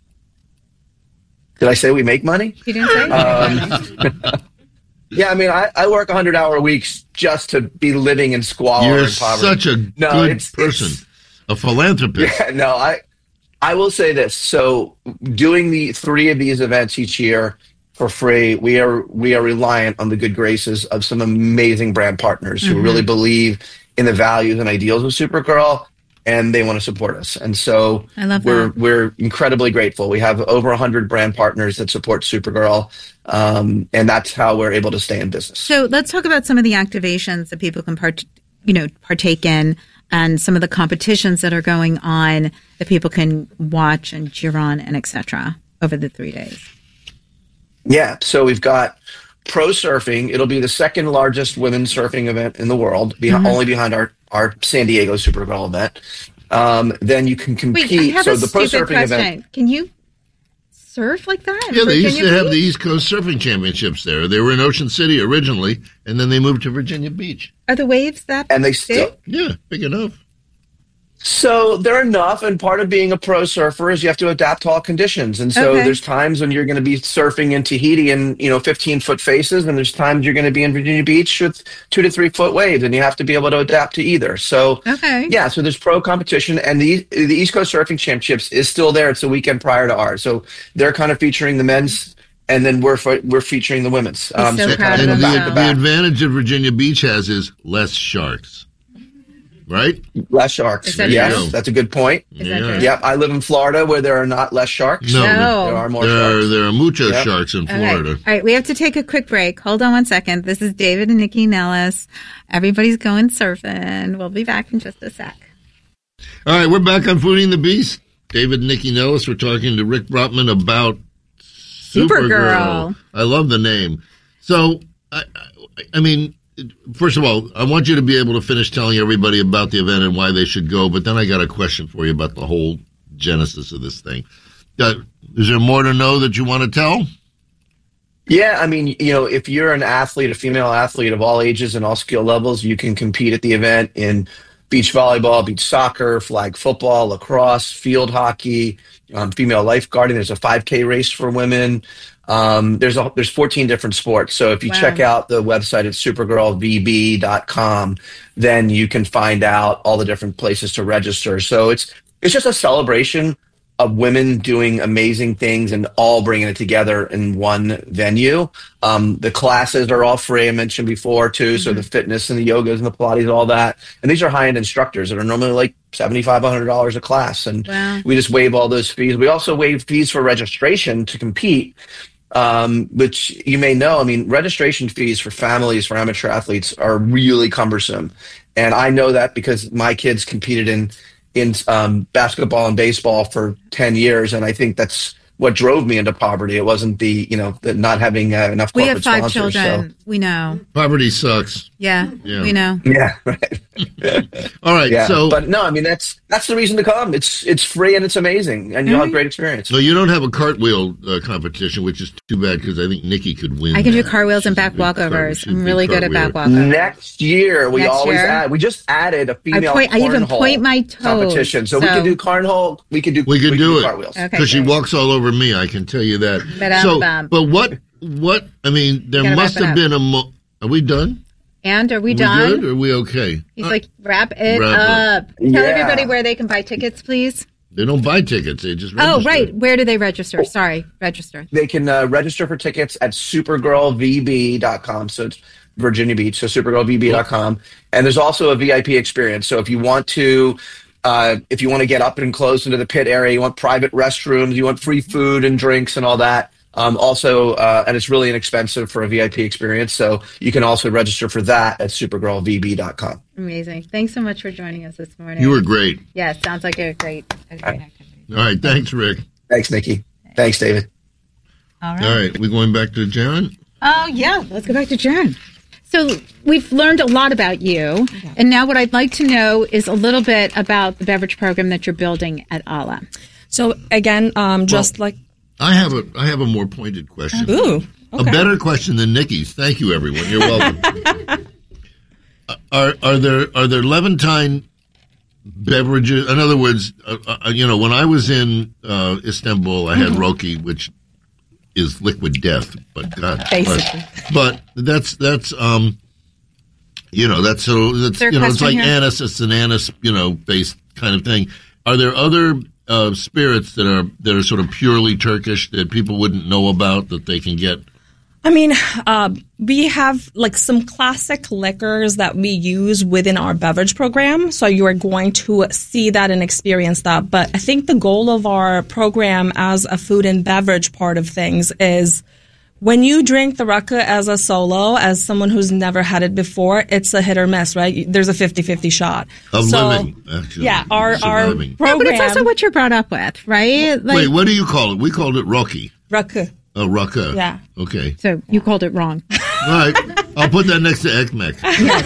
Speaker 8: Did I say we make money?
Speaker 4: You didn't say?
Speaker 8: Yeah, I mean, I work 100-hour weeks just to be living in squalor
Speaker 3: You're
Speaker 8: and poverty.
Speaker 3: such a
Speaker 8: No,
Speaker 3: good
Speaker 8: it's-
Speaker 3: person, a philanthropist.
Speaker 8: Yeah, no, I will say this. So doing the 3 of these events each year for free, we are reliant on the good graces of some amazing brand partners who really believe in the values and ideals of Supergirl, and they want to support us. And so
Speaker 4: I love
Speaker 8: we're
Speaker 4: that.
Speaker 8: we're incredibly grateful. We have over 100 brand partners that support Supergirl, and that's how we're able to stay in business.
Speaker 4: So let's talk about some of the activations that people can partake in, and some of the competitions that are going on that people can watch and cheer on and etc. over the 3 days.
Speaker 8: Yeah, so we've got pro surfing. It'll be the second largest women's surfing event in the world, only behind our San Diego Supergirl event. Then you can compete.
Speaker 4: Wait, I have
Speaker 8: so
Speaker 4: a
Speaker 8: the pro
Speaker 4: stupid
Speaker 8: surfing
Speaker 4: question.
Speaker 8: event.
Speaker 4: Can you surf like that? in
Speaker 3: Yeah, they used to
Speaker 4: Virginia
Speaker 3: have the
Speaker 4: Beach?
Speaker 3: East Coast Surfing Championships there. They were in Ocean City originally, and then they moved to Virginia Beach.
Speaker 4: Are the waves that
Speaker 8: And they
Speaker 4: big?
Speaker 8: still.
Speaker 3: Yeah, big enough.
Speaker 8: So they're enough, and part of being a pro surfer is you have to adapt to all conditions. And so
Speaker 4: Okay.
Speaker 8: there's times when you're going to be surfing in Tahiti in 15-foot faces, and there's times you're going to be in Virginia Beach with 2 to 3 foot waves, and you have to be able to adapt to either. So
Speaker 4: Okay.
Speaker 8: yeah, so there's pro competition, and the East Coast Surfing Championships is still there. It's the weekend prior to ours, so they're kind of featuring the men's, and then we're featuring the women's.
Speaker 4: I'm so proud of
Speaker 3: And
Speaker 4: them
Speaker 8: back
Speaker 3: the,
Speaker 8: to
Speaker 4: now.
Speaker 3: the
Speaker 8: back.
Speaker 3: advantage that Virginia Beach has is less sharks. Right?
Speaker 8: Less sharks.
Speaker 4: Is that
Speaker 8: Yes,
Speaker 3: true?
Speaker 8: that's a good point.
Speaker 4: Is that
Speaker 3: Yeah.
Speaker 4: true?
Speaker 8: Yep, I live in Florida where there are not less sharks.
Speaker 3: No.
Speaker 4: No.
Speaker 8: There are more
Speaker 3: There
Speaker 8: sharks.
Speaker 3: are mucho
Speaker 8: Yep.
Speaker 3: sharks in
Speaker 4: Okay.
Speaker 3: Florida.
Speaker 4: All right, we have to take a quick break. Hold on one second. This is David and Nikki Nellis. Everybody's going surfing. We'll be back in just a sec.
Speaker 3: All right, we're back on Fooding the Beast. David and Nikki Nellis. We're talking to Rick Brotman about
Speaker 4: Supergirl.
Speaker 3: I love the name. So, I mean, first of all, I want you to be able to finish telling everybody about the event and why they should go, but then I got a question for you about the whole genesis of this thing. Is there more to know that you want to tell?
Speaker 8: Yeah, I mean, if you're an athlete, a female athlete of all ages and all skill levels, you can compete at the event in beach volleyball, beach soccer, flag football, lacrosse, field hockey, female lifeguarding. There's a 5K race for women. There's 14 different sports. So if you
Speaker 4: Wow.
Speaker 8: check out the website at supergirlvb.com, then you can find out all the different places to register. So it's just a celebration of women doing amazing things and all bringing it together in one venue. The classes are all free, I mentioned before, too. So the fitness and the yogas and the Pilates, all that. And these are high-end instructors that are normally like $75, $100 a class. And
Speaker 4: Wow.
Speaker 8: we just waive all those fees. We also waive fees for registration to compete, which you may know. I mean, registration fees for families, for amateur athletes are really cumbersome. And I know that because my kids competed in basketball and baseball for 10 years. And I think that's what drove me into poverty. It wasn't the not having enough
Speaker 4: We
Speaker 8: corporate
Speaker 4: have 5
Speaker 8: sponsors.
Speaker 4: children. We know.
Speaker 3: Poverty sucks.
Speaker 4: Yeah,
Speaker 3: Yeah.
Speaker 4: we know.
Speaker 8: So, yeah, right.
Speaker 3: All right,
Speaker 8: Yeah.
Speaker 3: so
Speaker 8: But no, I mean, that's the reason to come. It's free and it's amazing. And you'll have a great experience.
Speaker 3: you don't have a cartwheel competition, which is too bad because I think Nikki could win.
Speaker 4: I can do
Speaker 3: that.
Speaker 4: cartwheels and
Speaker 3: She's a
Speaker 4: back
Speaker 3: big cartwheel-
Speaker 4: walkovers.
Speaker 3: she's a
Speaker 4: I'm
Speaker 3: big
Speaker 4: really good at back
Speaker 3: cartwheeler.
Speaker 4: walkovers.
Speaker 8: Next year, we
Speaker 4: Next
Speaker 8: always
Speaker 4: year?
Speaker 8: add. We just added a female
Speaker 4: I even
Speaker 8: cornhole
Speaker 4: point my toes,
Speaker 8: competition. So we
Speaker 4: so-
Speaker 8: can do cornhole. We can do
Speaker 3: do it.
Speaker 8: cartwheels.
Speaker 4: Okay.
Speaker 3: Because she
Speaker 4: great.
Speaker 3: walks all over me, I can tell you that.
Speaker 4: Ba-dum-bum.
Speaker 3: But what? I mean, there
Speaker 4: Gotta
Speaker 3: must
Speaker 4: wrap it
Speaker 3: have
Speaker 4: up.
Speaker 3: been Are we done?
Speaker 4: And are we
Speaker 3: We
Speaker 4: done?
Speaker 3: good? Or are we okay?
Speaker 4: He's like, wrap it
Speaker 3: Wrap
Speaker 4: up. Tell
Speaker 8: Yeah.
Speaker 4: everybody where they can buy tickets, please.
Speaker 3: They don't buy tickets; they just
Speaker 4: Oh,
Speaker 3: register.
Speaker 4: right. Where do they register? Sorry, register.
Speaker 8: They can register for tickets at supergirlvb.com. So it's Virginia Beach. So supergirlvb.com. And there's also a VIP experience. So if you want to get up and close into the pit area, you want private restrooms, you want free food and drinks and all that. And it's really inexpensive for a VIP experience. So you can also register for that at supergirlvb.com.
Speaker 4: Amazing. Thanks so much for joining us this morning.
Speaker 3: You were great.
Speaker 4: Yes, sounds like a great activity.
Speaker 3: All right, thanks, Rick.
Speaker 8: Thanks, Nikki. Thanks, David.
Speaker 4: All right.
Speaker 3: All right, we going back to Jaron?
Speaker 4: Oh, yeah. Let's go back to Jen. So we've learned a lot about you, and now what I'd like to know is a little bit about the beverage program that you're building at Ala.
Speaker 5: So again,
Speaker 3: I have a more pointed question.
Speaker 5: Ooh, okay.
Speaker 3: A better question than Nikki's. Thank you, everyone. You're welcome. Are there Levantine beverages? In other words, when I was in Istanbul, I had Roki, which is liquid death, but God,
Speaker 5: basically.
Speaker 3: But that's it's like anise. It's an anise, based kind of thing. Are there other spirits that are sort of purely Turkish that people wouldn't know about that they can get?
Speaker 5: I mean, we have like some classic liquors that we use within our beverage program. So you are going to see that and experience that. But I think the goal of our program as a food and beverage part of things is when you drink the rakı as a solo, as someone who's never had it before, it's a hit or miss, right? There's a 50-50 shot.
Speaker 3: Living, actually.
Speaker 5: Yeah, our program.
Speaker 4: No, but it's also what you're brought up with, right?
Speaker 3: Wait, what do you call it? We called it Roki.
Speaker 5: Rakı.
Speaker 3: Oh, rakı.
Speaker 5: Yeah.
Speaker 3: Okay.
Speaker 4: So you called it wrong.
Speaker 3: All right. I'll put that next to ekmek.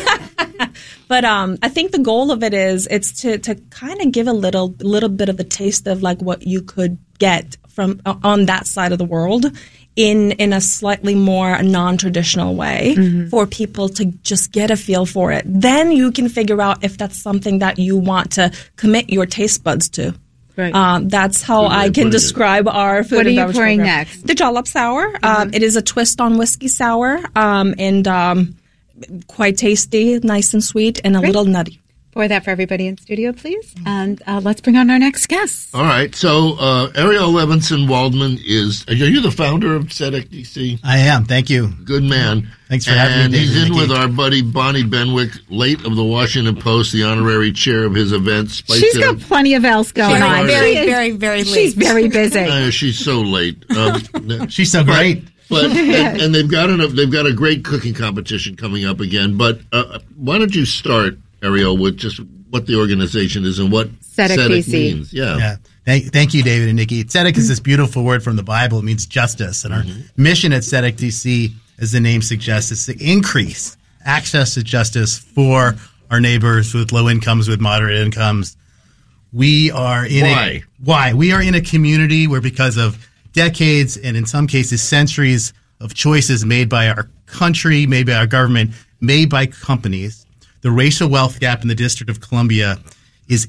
Speaker 5: But I think the goal of it is it's to kind of give a little bit of a taste of like what you could get from on that side of the world in a slightly more non-traditional way for people to just get a feel for it. Then you can figure out if that's something that you want to commit your taste buds to.
Speaker 4: Right.
Speaker 5: That's how I can describe our food.
Speaker 4: What are
Speaker 5: and
Speaker 4: you
Speaker 5: beverage
Speaker 4: pouring
Speaker 5: program.
Speaker 4: next?
Speaker 5: The Jalap Sour. It is a twist on whiskey sour, and quite tasty, nice and sweet, and a little nutty.
Speaker 4: Pour that for everybody in studio, please. And let's bring on our next guest.
Speaker 3: All right. So Ariel Levinson Waldman are you the founder of Tzedek DC?
Speaker 9: I am. Thank you.
Speaker 3: Good man.
Speaker 9: Thanks for having me, David.
Speaker 3: And he's in with our buddy Bonnie Benwick, late of the Washington Post, the honorary chair of his events.
Speaker 4: She's got plenty of else going on.
Speaker 5: Very late.
Speaker 4: She's very busy.
Speaker 3: She's so late.
Speaker 9: She's so great.
Speaker 3: But and they've got a great cooking competition coming up again. But why don't you start, Ariel, with just what the organization is and what Tzedek means?
Speaker 9: Yeah. Thank you, David and Nikki. Tzedek is this beautiful word from the Bible. It means justice. And our mission at Tzedek DC, as the name suggests, is to increase access to justice for our neighbors with low incomes, with moderate incomes. We are in We are in a community where, because of decades and in some cases centuries of choices made by our country, made by our government, made by companies, the racial wealth gap in the District of Columbia is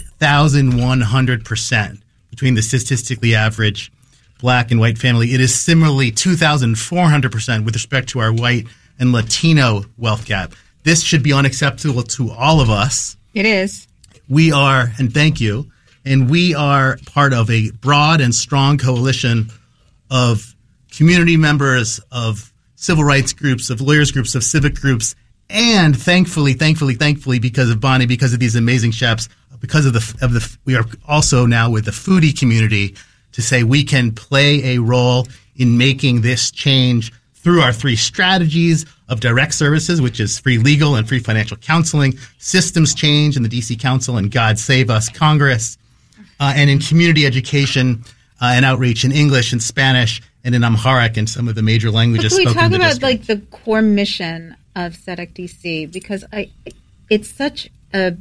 Speaker 9: 8,100% between the statistically average Black and white family. It is similarly 2,400% with respect to our white and Latino wealth gap. This should be unacceptable to all of us.
Speaker 4: It is.
Speaker 9: We are, and thank you, and we are part of a broad and strong coalition of community members, of civil rights groups, of lawyers groups, of civic groups, and thankfully, because of Bonnie, because of these amazing chefs, because of the we are also now with the foodie community to say we can play a role in making this change through our three strategies of direct services, which is free legal and free financial counseling, systems change in the DC Council and God Save Us Congress, and in community education and outreach in English and Spanish and in Amharic and some of the major languages spoken in the district.
Speaker 4: Can we talk about like the core mission of Tzedek DC? Because it's such a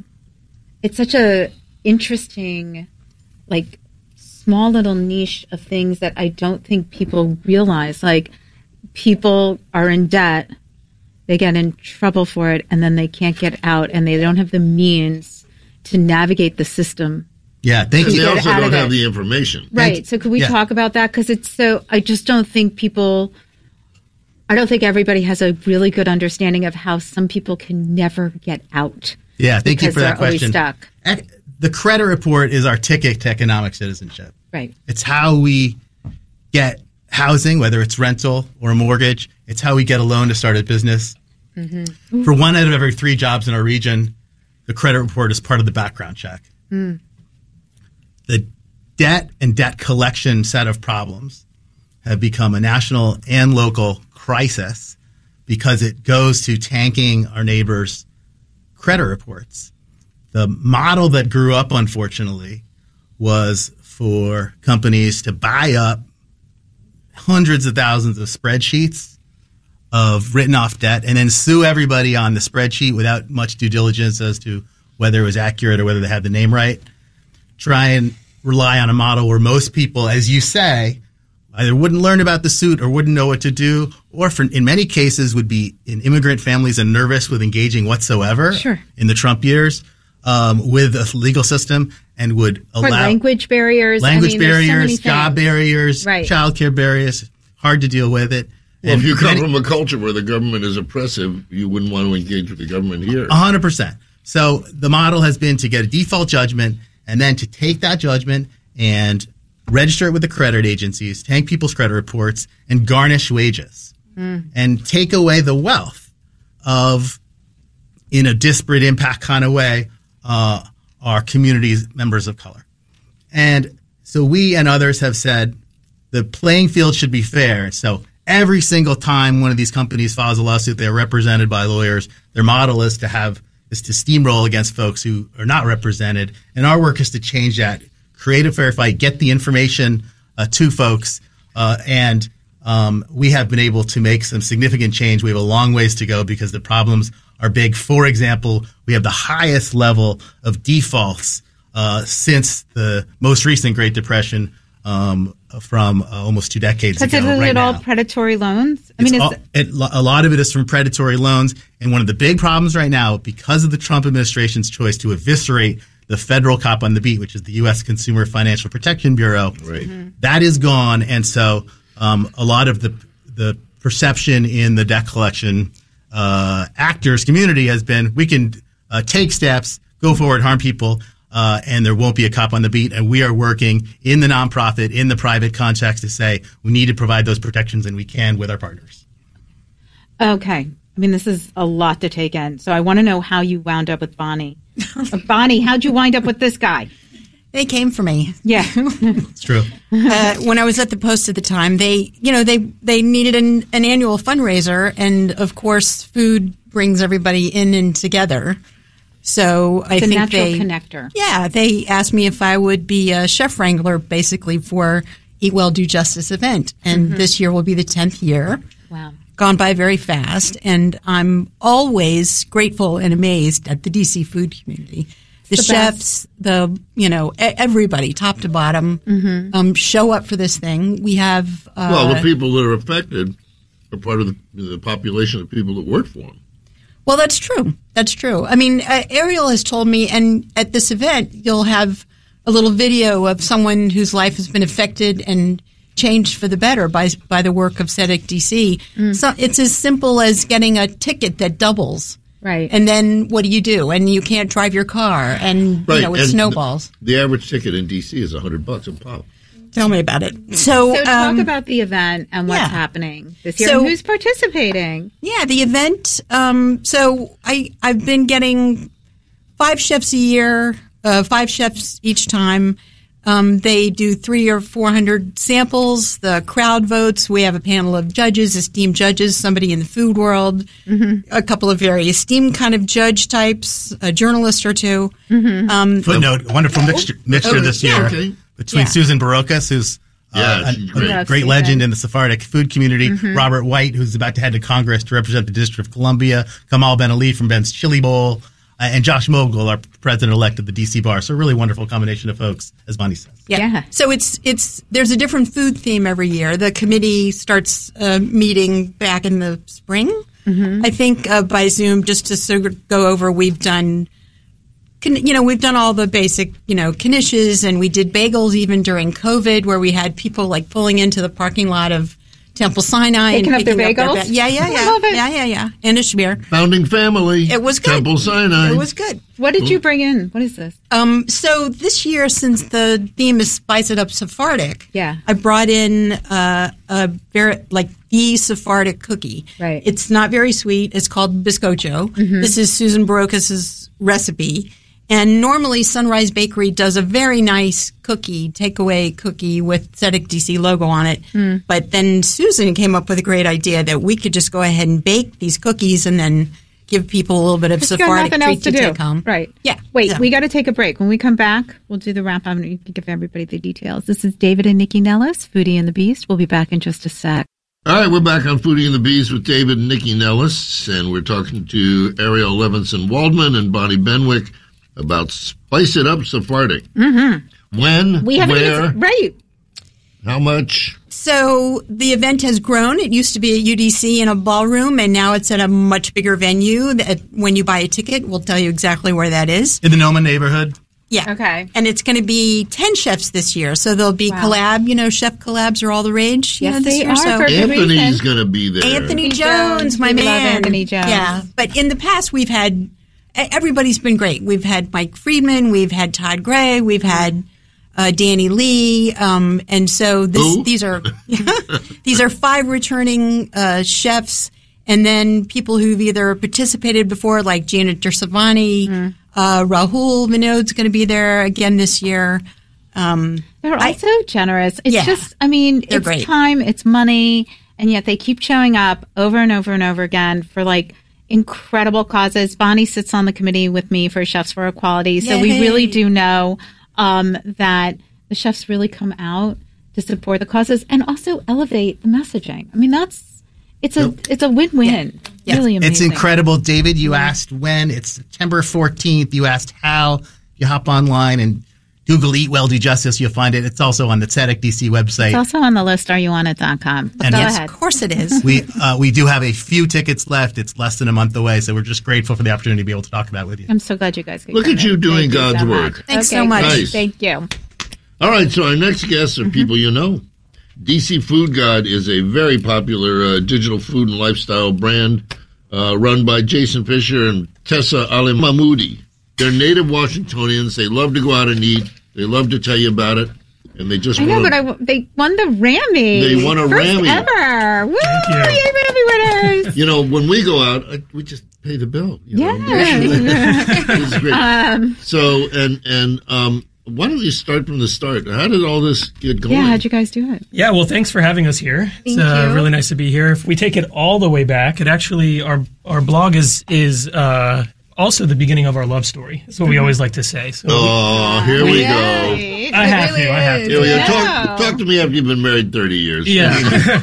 Speaker 4: interesting, like, small little niche of things that I don't think people realize. Like, people are in debt, they get in trouble for it, and then they can't get out, and they don't have the means to navigate the system.
Speaker 9: Yeah, thank you.
Speaker 3: They also don't have the information.
Speaker 4: Right. So could we talk about that? Because I just don't think I don't think everybody has a really good understanding of how some people can never get out.
Speaker 9: Yeah, thank you for that question.
Speaker 4: Always stuck.
Speaker 9: The credit report is our ticket to economic citizenship.
Speaker 4: Right.
Speaker 9: It's how we get housing, whether it's rental or a mortgage. It's how we get a loan to start a business. Mm-hmm. For 1 out of every 3 jobs in our region, the credit report is part of the background check. Mm. The debt and debt collection set of problems have become a national and local crisis because it goes to tanking our neighbors' credit reports. The model that grew up, unfortunately, was for companies to buy up hundreds of thousands of spreadsheets of written off debt and then sue everybody on the spreadsheet without much due diligence as to whether it was accurate or whether they had the name right. Try and rely on a model where most people, as you say, either wouldn't learn about the suit or wouldn't know what to do, or in many cases would be in immigrant families and nervous with engaging whatsoever in the Trump years with a legal system, and would allow
Speaker 4: language barriers,
Speaker 9: job barriers, childcare barriers, hard to deal with it.
Speaker 3: Well, if you come from a culture where the government is oppressive, you wouldn't want to engage with the government here.
Speaker 9: 100%. So the model has been to get a default judgment and then to take that judgment and register it with the credit agencies, tank people's credit reports, and garnish wages and take away the wealth of, in a disparate impact kind of way, our community's members of color. And so we and others have said the playing field should be fair. So every single time one of these companies files a lawsuit, they're represented by lawyers. Their model is to steamroll against folks who are not represented. And our work is to change that, create a fair fight, get the information to folks. And we have been able to make some significant change. We have a long ways to go because the problems are big. For example, we have the highest level of defaults since the most recent Great Depression from almost 2 decades ago.
Speaker 4: Is it all predatory loans?
Speaker 9: A lot of it is from predatory loans. And one of the big problems right now, because of the Trump administration's choice to eviscerate the federal cop on the beat, which is the U.S. Consumer Financial Protection Bureau, that is gone. And so a lot of the perception in the debt collection actors community has been, we can take steps, go forward, harm people, and there won't be a cop on the beat. And we are working in the nonprofit, in the private context to say we need to provide those protections, and we can with our partners.
Speaker 4: Okay. I mean, this is a lot to take in. So I want to know how you wound up with Bonnie. Bonnie, how'd you wind up with this guy?
Speaker 10: They came for me.
Speaker 4: Yeah.
Speaker 9: It's true.
Speaker 10: When I was at the Post at the time, they needed an annual fundraiser, and of course, food brings everybody in and together. So I think
Speaker 4: natural connector.
Speaker 10: Yeah, they asked me if I would be a chef wrangler, basically for Eat Well, Do Justice event, and this year will be the 10th year.
Speaker 4: Wow.
Speaker 10: Gone by very fast, and I'm always grateful and amazed at the DC food community. The chefs, everybody, top to bottom, show up for this thing. We have
Speaker 3: the people that are affected are part of the population of people that work for them.
Speaker 10: Well, that's true. That's true. I mean, Ariel has told me, and at this event, you'll have a little video of someone whose life has been affected and changed for the better by the work of SEDEC DC. So it's as simple as getting a ticket that doubles.
Speaker 4: Right.
Speaker 10: And then what do you do? And you can't drive your car, and it snowballs.
Speaker 3: The average ticket in D.C. is $100 a pop.
Speaker 10: Tell me about it. So
Speaker 4: talk about the event and what's happening this year, and who's participating.
Speaker 10: Yeah, the event. So I've been getting 5 chefs a year, 5 chefs each time. They do 300 or 400 samples. The crowd votes. We have a panel of judges, esteemed judges, somebody in the food world, a couple of very esteemed kind of judge types, a journalist or two.
Speaker 9: Footnote, wonderful mixture this year between Susan Barocas, who's a great legend in the Sephardic food community, Robert White, who's about to head to Congress to represent the District of Columbia, Kamal Ben Ali from Ben's Chili Bowl, and Josh Mogul, our president-elect of the D.C. Bar. So a really wonderful combination of folks, as Bonnie says.
Speaker 10: Yeah. So there's a different food theme every year. The committee starts meeting back in the spring, I think, by Zoom, just to sort of go over. We've done all the basic, knishes, and we did bagels even during COVID, where we had people like pulling into the parking lot of Temple Sinai
Speaker 4: picking
Speaker 10: and
Speaker 4: picking up their bagels.
Speaker 10: Yeah.
Speaker 4: I love it.
Speaker 10: Yeah. And a schmear.
Speaker 3: Founding family.
Speaker 10: It was good.
Speaker 3: Temple Sinai.
Speaker 10: It was good.
Speaker 4: What did you bring in? What is this?
Speaker 10: So this year, since the theme is Spice It Up Sephardic, I brought in a very the Sephardic cookie.
Speaker 4: Right.
Speaker 10: It's not very sweet. It's called Biscocho. This is Susan Barocas' recipe. And normally Sunrise Bakery does a very nice takeaway cookie with SEDEC DC logo on it. But then Susan came up with a great idea that we could just go ahead and bake these cookies and then give people a little bit of Sephardic treat to take home.
Speaker 4: Right.
Speaker 10: Yeah.
Speaker 4: Wait, we got to take a break. When we come back, we'll do the wrap up and you can give everybody the details. This is David and Nikki Nellis, Foodie and the Beast. We'll be back in just a sec.
Speaker 3: All right, we're back on Foodie and the Bees with David and Nikki Nellis, and we're talking to Ariel Levinson Waldman and Bonnie Benwick about Spice It Up Sephardic.
Speaker 4: Mm-hmm.
Speaker 3: When, where,
Speaker 4: right?
Speaker 3: How much?
Speaker 10: So the event has grown. It used to be at UDC in a ballroom, and now it's at a much bigger venue. When you buy a ticket, we'll tell you exactly where that is.
Speaker 9: In the Noma neighborhood?
Speaker 10: Yeah.
Speaker 4: Okay.
Speaker 10: And it's going to be 10 chefs this year. So there'll be collab, chef collabs are all the rage.
Speaker 4: Yes,
Speaker 10: this
Speaker 4: they
Speaker 10: year.
Speaker 4: are.
Speaker 10: So
Speaker 3: Anthony's going to be there.
Speaker 10: Anthony Jones, my man.
Speaker 4: Love Anthony Jones.
Speaker 10: Yeah. But in the past, we've had, everybody's been great. We've had Mike Friedman, we've had Todd Gray, we've had Danny Lee. And so these are 5 returning chefs. And then people who've either participated before, like Janet Dersavani, Rahul Vinod's going to be there again this year.
Speaker 4: They're also generous. It's just,
Speaker 10: They're
Speaker 4: it's
Speaker 10: great.
Speaker 4: time, it's money, and yet they keep showing up over and over and over again for like incredible causes. Bonnie sits on the committee with me for Chefs for Equality, so we really do know that the chefs really come out to support the causes and also elevate the messaging. It's a win-win.
Speaker 10: Yeah.
Speaker 4: Really amazing.
Speaker 9: It's incredible. David, you asked when. It's September 14th. You asked how. You hop online and Google Eat Well, Do Justice. You'll find it. It's also on the Tzedek DC website.
Speaker 4: It's also on the list, areyouonit.com.
Speaker 9: And
Speaker 4: Go
Speaker 10: Yes,
Speaker 4: ahead.
Speaker 10: of course it is.
Speaker 9: We do have a few tickets left. It's less than a month away, so we're just grateful for the opportunity to be able to talk about it with you.
Speaker 4: I'm so glad you guys could
Speaker 3: Look
Speaker 4: come
Speaker 3: at you
Speaker 4: in.
Speaker 3: doing
Speaker 4: Thank you
Speaker 3: God's
Speaker 4: so
Speaker 3: work.
Speaker 4: much.
Speaker 10: Thanks so much.
Speaker 3: Nice.
Speaker 4: Thank you.
Speaker 3: All right, so our next guests are people you know. DC Food God is a very popular digital food and lifestyle brand run by Jason Fisher and Tessa Ali Mahmoudi. They're native Washingtonians. They love to go out and eat. They love to tell you about it. And they just
Speaker 4: I know,
Speaker 3: want
Speaker 4: but they won the Rammy.
Speaker 3: They won a
Speaker 4: First
Speaker 3: Rammy.
Speaker 4: ever. Woo!
Speaker 11: Thank you.
Speaker 4: Yay, Rammy winners.
Speaker 3: You know, when we go out, we just pay the bill. You know?
Speaker 4: Yeah.
Speaker 3: It's great. So, and why don't you start from the start? How did all this get going?
Speaker 4: Yeah, how'd you guys do it?
Speaker 11: Yeah, well, thanks for having us here. It's
Speaker 4: Thank you.
Speaker 11: really nice to be here. If we take it all the way back, it actually our blog is also the beginning of our love story. That's what we always like to say. So
Speaker 3: Here we go.
Speaker 11: I have to.
Speaker 3: Here we go. Talk to me after you've been married 30 years.
Speaker 11: Yeah.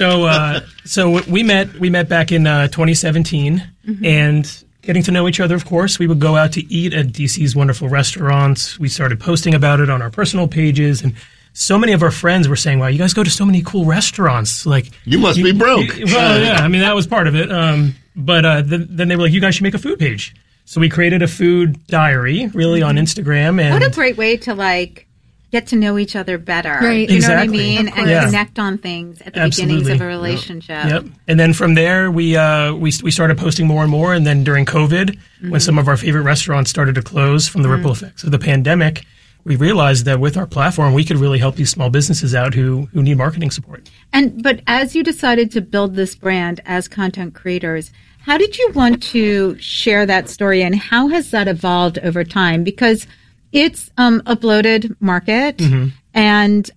Speaker 11: So we met back in 2017, and getting to know each other, of course, we would go out to eat at DC's wonderful restaurants. We started posting about it on our personal pages, and so many of our friends were saying, wow, you guys go to so many cool restaurants. Like,
Speaker 3: You must be broke.
Speaker 11: Well, yeah, that was part of it. But then they were like, you guys should make a food page. So we created a food diary, really, on Instagram. And
Speaker 4: What a great way to get to know each other better.
Speaker 7: Right.
Speaker 4: You
Speaker 11: Exactly.
Speaker 4: know what I mean? And
Speaker 11: Yeah.
Speaker 4: connect on things at the
Speaker 11: Absolutely.
Speaker 4: beginnings of a relationship.
Speaker 11: Yep. And then from there, we started posting more and more. And then during COVID, when some of our favorite restaurants started to close from the ripple effects of the pandemic, we realized that with our platform, we could really help these small businesses out who need marketing support.
Speaker 4: But as you decided to build this brand as content creators, how did you want to share that story, and how has that evolved over time? Because it's a bloated market, and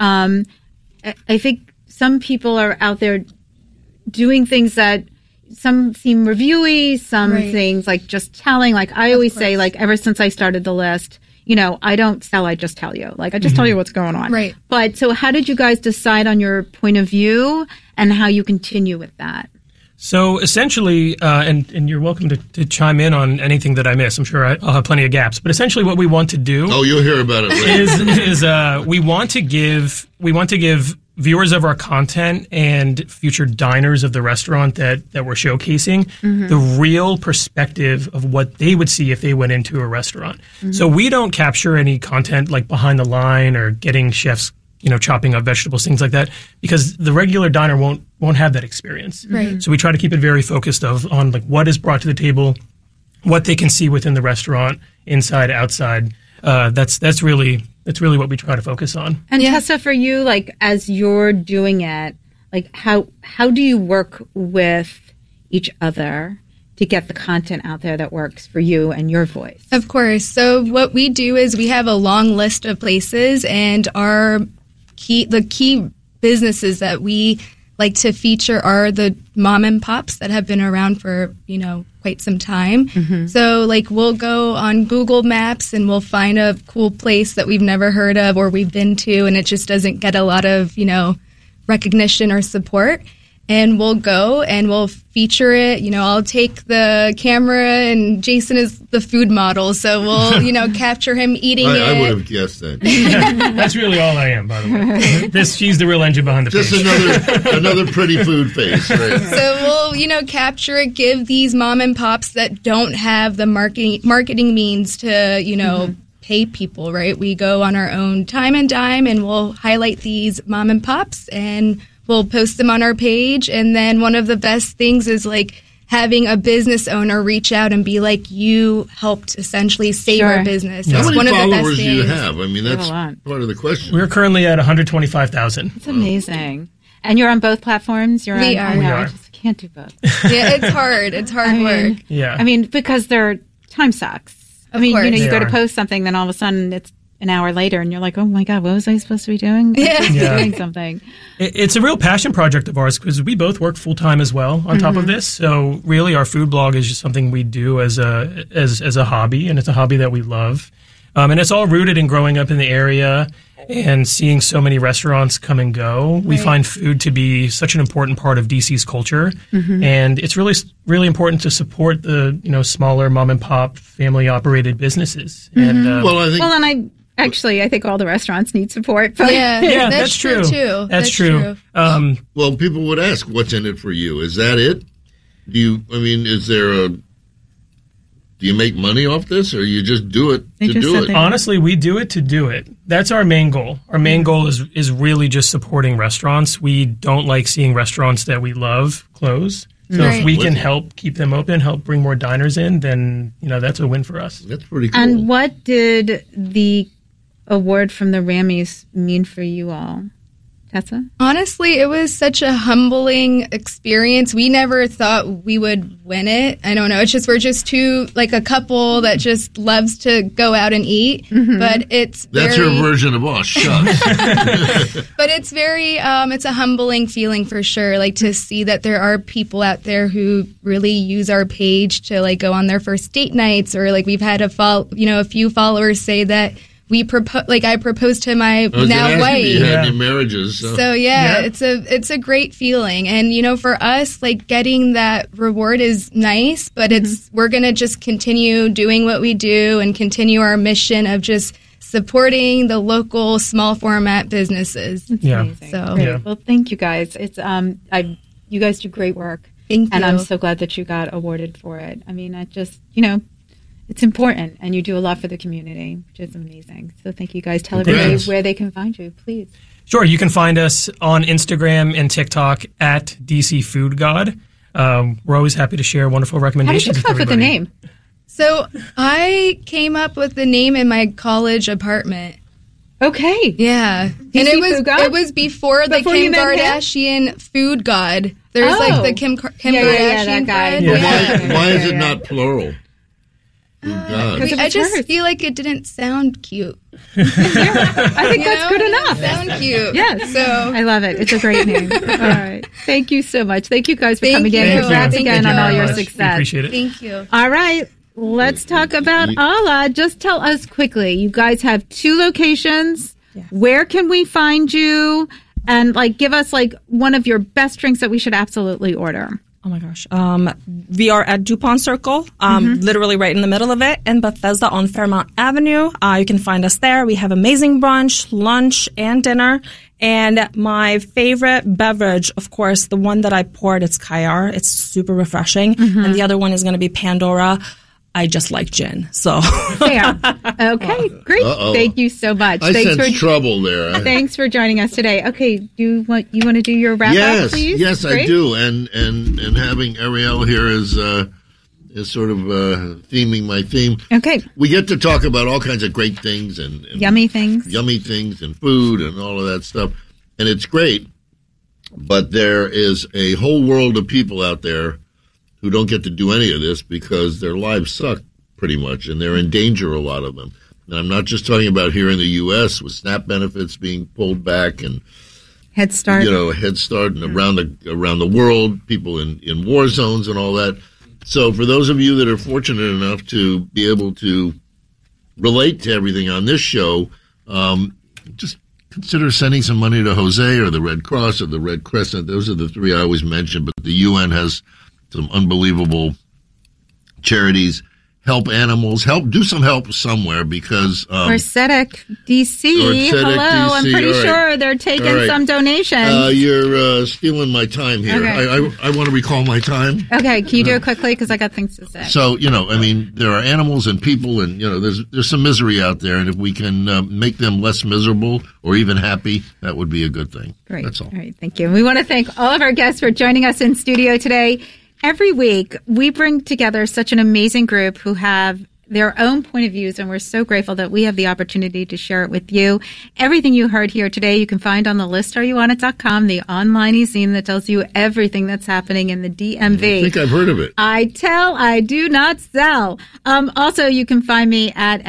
Speaker 4: I think some people are out there doing things that some seem reviewy, some things like just telling. Like I always say, ever since I started the list, I don't sell, I just tell you. I just tell you what's going on.
Speaker 7: Right.
Speaker 4: But so how did you guys decide on your point of view and how you continue with that?
Speaker 11: So essentially, and you're welcome to chime in on anything that I miss. I'm sure I'll have plenty of gaps. But essentially, what we want to do
Speaker 3: You'll hear about it later.
Speaker 11: is we want to give viewers of our content and future diners of the restaurant that we're showcasing the real perspective of what they would see if they went into a restaurant. So we don't capture any content like behind the line or getting chefs chopping up vegetables, things like that, because the regular diner won't have that experience.
Speaker 7: Right.
Speaker 11: So we try to keep it very focused on what is brought to the table, what they can see within the restaurant, inside, outside. That's really what we try to focus on.
Speaker 4: And Tessa, for you, as you're doing it, how do you work with each other to get the content out there that works for you and your voice?
Speaker 12: Of course. So what we do is we have a long list of places, and the key businesses that we like to feature are the mom and pops that have been around for, quite some time. So we'll go on Google Maps and we'll find a cool place that we've never heard of or we've been to, and it just doesn't get a lot of, recognition or support. and we'll go and we'll feature it. You know, I'll take the camera, and Jason is the food model, so we'll, you know, capture him eating it.
Speaker 3: I would have guessed that.
Speaker 11: That's really all I am, by the way. She's the real engine behind the
Speaker 3: Just
Speaker 11: page.
Speaker 3: another pretty food face. Right?
Speaker 12: So we'll, you know, capture it, give these mom and pops that don't have the marketing means to, you know, pay people, right? We go on our own time and dime, and we'll highlight these mom and pops, and we'll post them on our page. And then one of the best things is like having a business owner reach out and be like, you helped essentially save our business.
Speaker 3: How
Speaker 12: It's
Speaker 3: many
Speaker 12: one of the best
Speaker 3: followers do you
Speaker 12: things.
Speaker 3: have? I mean, that's part of the question.
Speaker 11: We're currently at 125,000.
Speaker 4: It's amazing. And you're on both platforms?
Speaker 12: We
Speaker 4: are.
Speaker 12: are.
Speaker 11: We
Speaker 4: I
Speaker 11: are.
Speaker 4: just can't do both.
Speaker 12: Yeah, it's hard. It's hard work.
Speaker 11: Yeah.
Speaker 4: I mean, because they're time sucks.
Speaker 12: Of
Speaker 4: I mean,
Speaker 12: course.
Speaker 4: you know, you
Speaker 11: They
Speaker 4: go to
Speaker 11: are.
Speaker 4: post something, then all of a sudden it's an hour later, and you're like, oh my God, what was I supposed to be doing?
Speaker 12: Yeah.
Speaker 11: Yeah.
Speaker 4: Doing something.
Speaker 11: It's a real passion project of ours because we both work full time as well on top of this. So really, our food blog is just something we do as a hobby, and it's a hobby that we love. And it's all rooted in growing up in the area and seeing so many restaurants come and go. We find food to be such an important part of DC's culture, and it's really important to support the smaller mom and pop family operated businesses. And
Speaker 3: Well, I think
Speaker 4: I think all the restaurants need support. But
Speaker 12: Yeah,
Speaker 11: that's true.
Speaker 12: Too.
Speaker 11: That's true.
Speaker 3: well, people would ask, "What's in it for you?" Is that it? Do you make money off this, or you just do it to do it?
Speaker 11: Honestly, we do it to do it. That's our main goal. Our main goal is really just supporting restaurants. We don't like seeing restaurants that we love close. So if we can help keep them open, help bring more diners in, then that's a win for us.
Speaker 3: That's pretty cool.
Speaker 4: And what did the award from the Rammys mean for you all? Tessa?
Speaker 12: Honestly, it was such a humbling experience. We never thought we would win it. I don't know. It's just we're just a couple that just loves to go out and eat. But
Speaker 3: that's your version of shucks.
Speaker 12: But it's very it's a humbling feeling for sure. Like to see that there are people out there who really use our page to go on their first date nights, or we've had a few followers say that I proposed to my now wife.
Speaker 3: You had any marriages.
Speaker 12: So it's a great feeling. And for us, getting that reward is nice, but we're going to just continue doing what we do and continue our mission of just supporting the local small format businesses.
Speaker 4: Amazing.
Speaker 12: So
Speaker 4: Great. Well, thank you guys. It's you guys do great work.
Speaker 12: Thank you.
Speaker 4: And I'm so glad that you got awarded for it. I mean, it's important, and you do a lot for the community, which is amazing. So thank you guys. Tell everybody where they can find you, please.
Speaker 11: Sure. You can find us on Instagram and TikTok at DC Food God. We're always happy to share wonderful recommendations.
Speaker 4: How did you come up with the name?
Speaker 12: So I came up with the name in my college apartment.
Speaker 4: Okay.
Speaker 12: Yeah.
Speaker 4: DC
Speaker 12: And
Speaker 4: Food God?
Speaker 12: it was before the
Speaker 4: Before
Speaker 12: Kim
Speaker 4: you met him?
Speaker 12: Kardashian Food God. There's the Kim Kardashian
Speaker 4: that guy.
Speaker 12: God.
Speaker 4: Yeah.
Speaker 3: Why is it not plural? God.
Speaker 12: I just feel like it didn't sound cute.
Speaker 4: I think that's good enough.
Speaker 12: Sound cute.
Speaker 4: Yes.
Speaker 12: So
Speaker 4: I love it. It's a great name. All right. Thank you so much. Thank you guys for
Speaker 12: Thank
Speaker 4: coming
Speaker 12: you.
Speaker 4: in. Congrats
Speaker 12: Thank
Speaker 4: again
Speaker 12: you
Speaker 4: on all
Speaker 12: very
Speaker 4: your
Speaker 12: much.
Speaker 11: We
Speaker 4: success.
Speaker 11: appreciate it.
Speaker 12: thank you.
Speaker 4: All right. Let's talk about Ala. Just tell us quickly. You guys have 2 locations.
Speaker 5: Yes.
Speaker 4: Where can we find you? And give us one of your best drinks that we should absolutely order.
Speaker 5: Oh my gosh. We are at DuPont Circle, literally right in the middle of it, in Bethesda on Fairmount Avenue. You can find us there. We have amazing brunch, lunch, and dinner. And my favorite beverage, of course, the one that I poured, it's Kayar. It's super refreshing. And the other one is going to be Pandora. I just like gin, so.
Speaker 4: Fair. Okay, great.
Speaker 3: Uh-oh.
Speaker 4: Thank you so much.
Speaker 3: I sense trouble there.
Speaker 4: Thanks for joining us today. Okay, you want to do your wrap up, please?
Speaker 3: Yes,
Speaker 4: Great.
Speaker 3: I do. And having Ariel here is sort of theming my theme.
Speaker 4: Okay.
Speaker 3: We get to talk about all kinds of great things and
Speaker 4: Yummy things.
Speaker 3: and food and all of that stuff, and it's great. But there is a whole world of people out there who don't get to do any of this because their lives suck pretty much, and they're in danger, a lot of them. And I'm not just talking about here in the U.S. with SNAP benefits being pulled back and
Speaker 4: Head Start.
Speaker 3: Head Start, and around the world, people in war zones and all that. So for those of you that are fortunate enough to be able to relate to everything on this show, just consider sending some money to Jose or the Red Cross or the Red Crescent. Those are the three I always mention, but the UN has some unbelievable charities. Help animals. Do some help somewhere because...
Speaker 4: or SEDEC DC. Hello, DC. I'm pretty sure they're taking some donations.
Speaker 3: You're stealing my time here. Okay. I want to recall my time.
Speaker 4: Okay, can you do it quickly? Because I got things to say.
Speaker 3: So, there are animals and people and, there's some misery out there. And if we can make them less miserable or even happy, that would be a good thing.
Speaker 4: Great.
Speaker 3: That's all.
Speaker 4: All right, thank you. We want to thank all of our guests for joining us in studio today. Every week, we bring together such an amazing group who have their own point of views, and we're so grateful that we have the opportunity to share it with you. Everything you heard here today, you can find on the listareyounit.com, the online e-zine that tells you everything that's happening in the DMV.
Speaker 3: I think I've heard of it.
Speaker 4: I tell, I do not sell. Also, you can find me at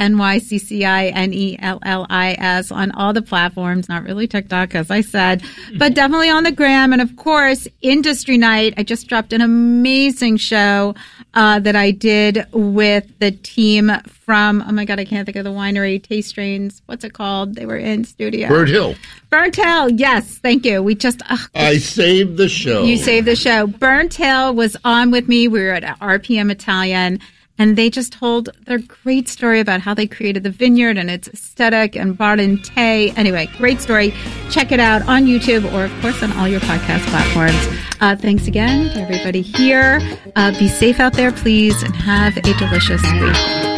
Speaker 4: NYCCINELLIS on all the platforms, not really TikTok, as I said, but definitely on the gram. And of course, Industry Night. I just dropped an amazing show that I did with the team from, oh my God, I can't think of the winery, Taste Strains. What's it called? They were in studio.
Speaker 3: Burnt Hill.
Speaker 4: Burnt Hill. Yes. Thank you. We just,
Speaker 3: I saved the show.
Speaker 4: You saved the show. Burnt Hill was on with me. We were at RPM Italian, and they just told their great story about how they created the vineyard and its aesthetic and brought in Tay. Anyway, great story. Check it out on YouTube or, of course, on all your podcast platforms. Thanks again to everybody here. Be safe out there, please, and have a delicious week.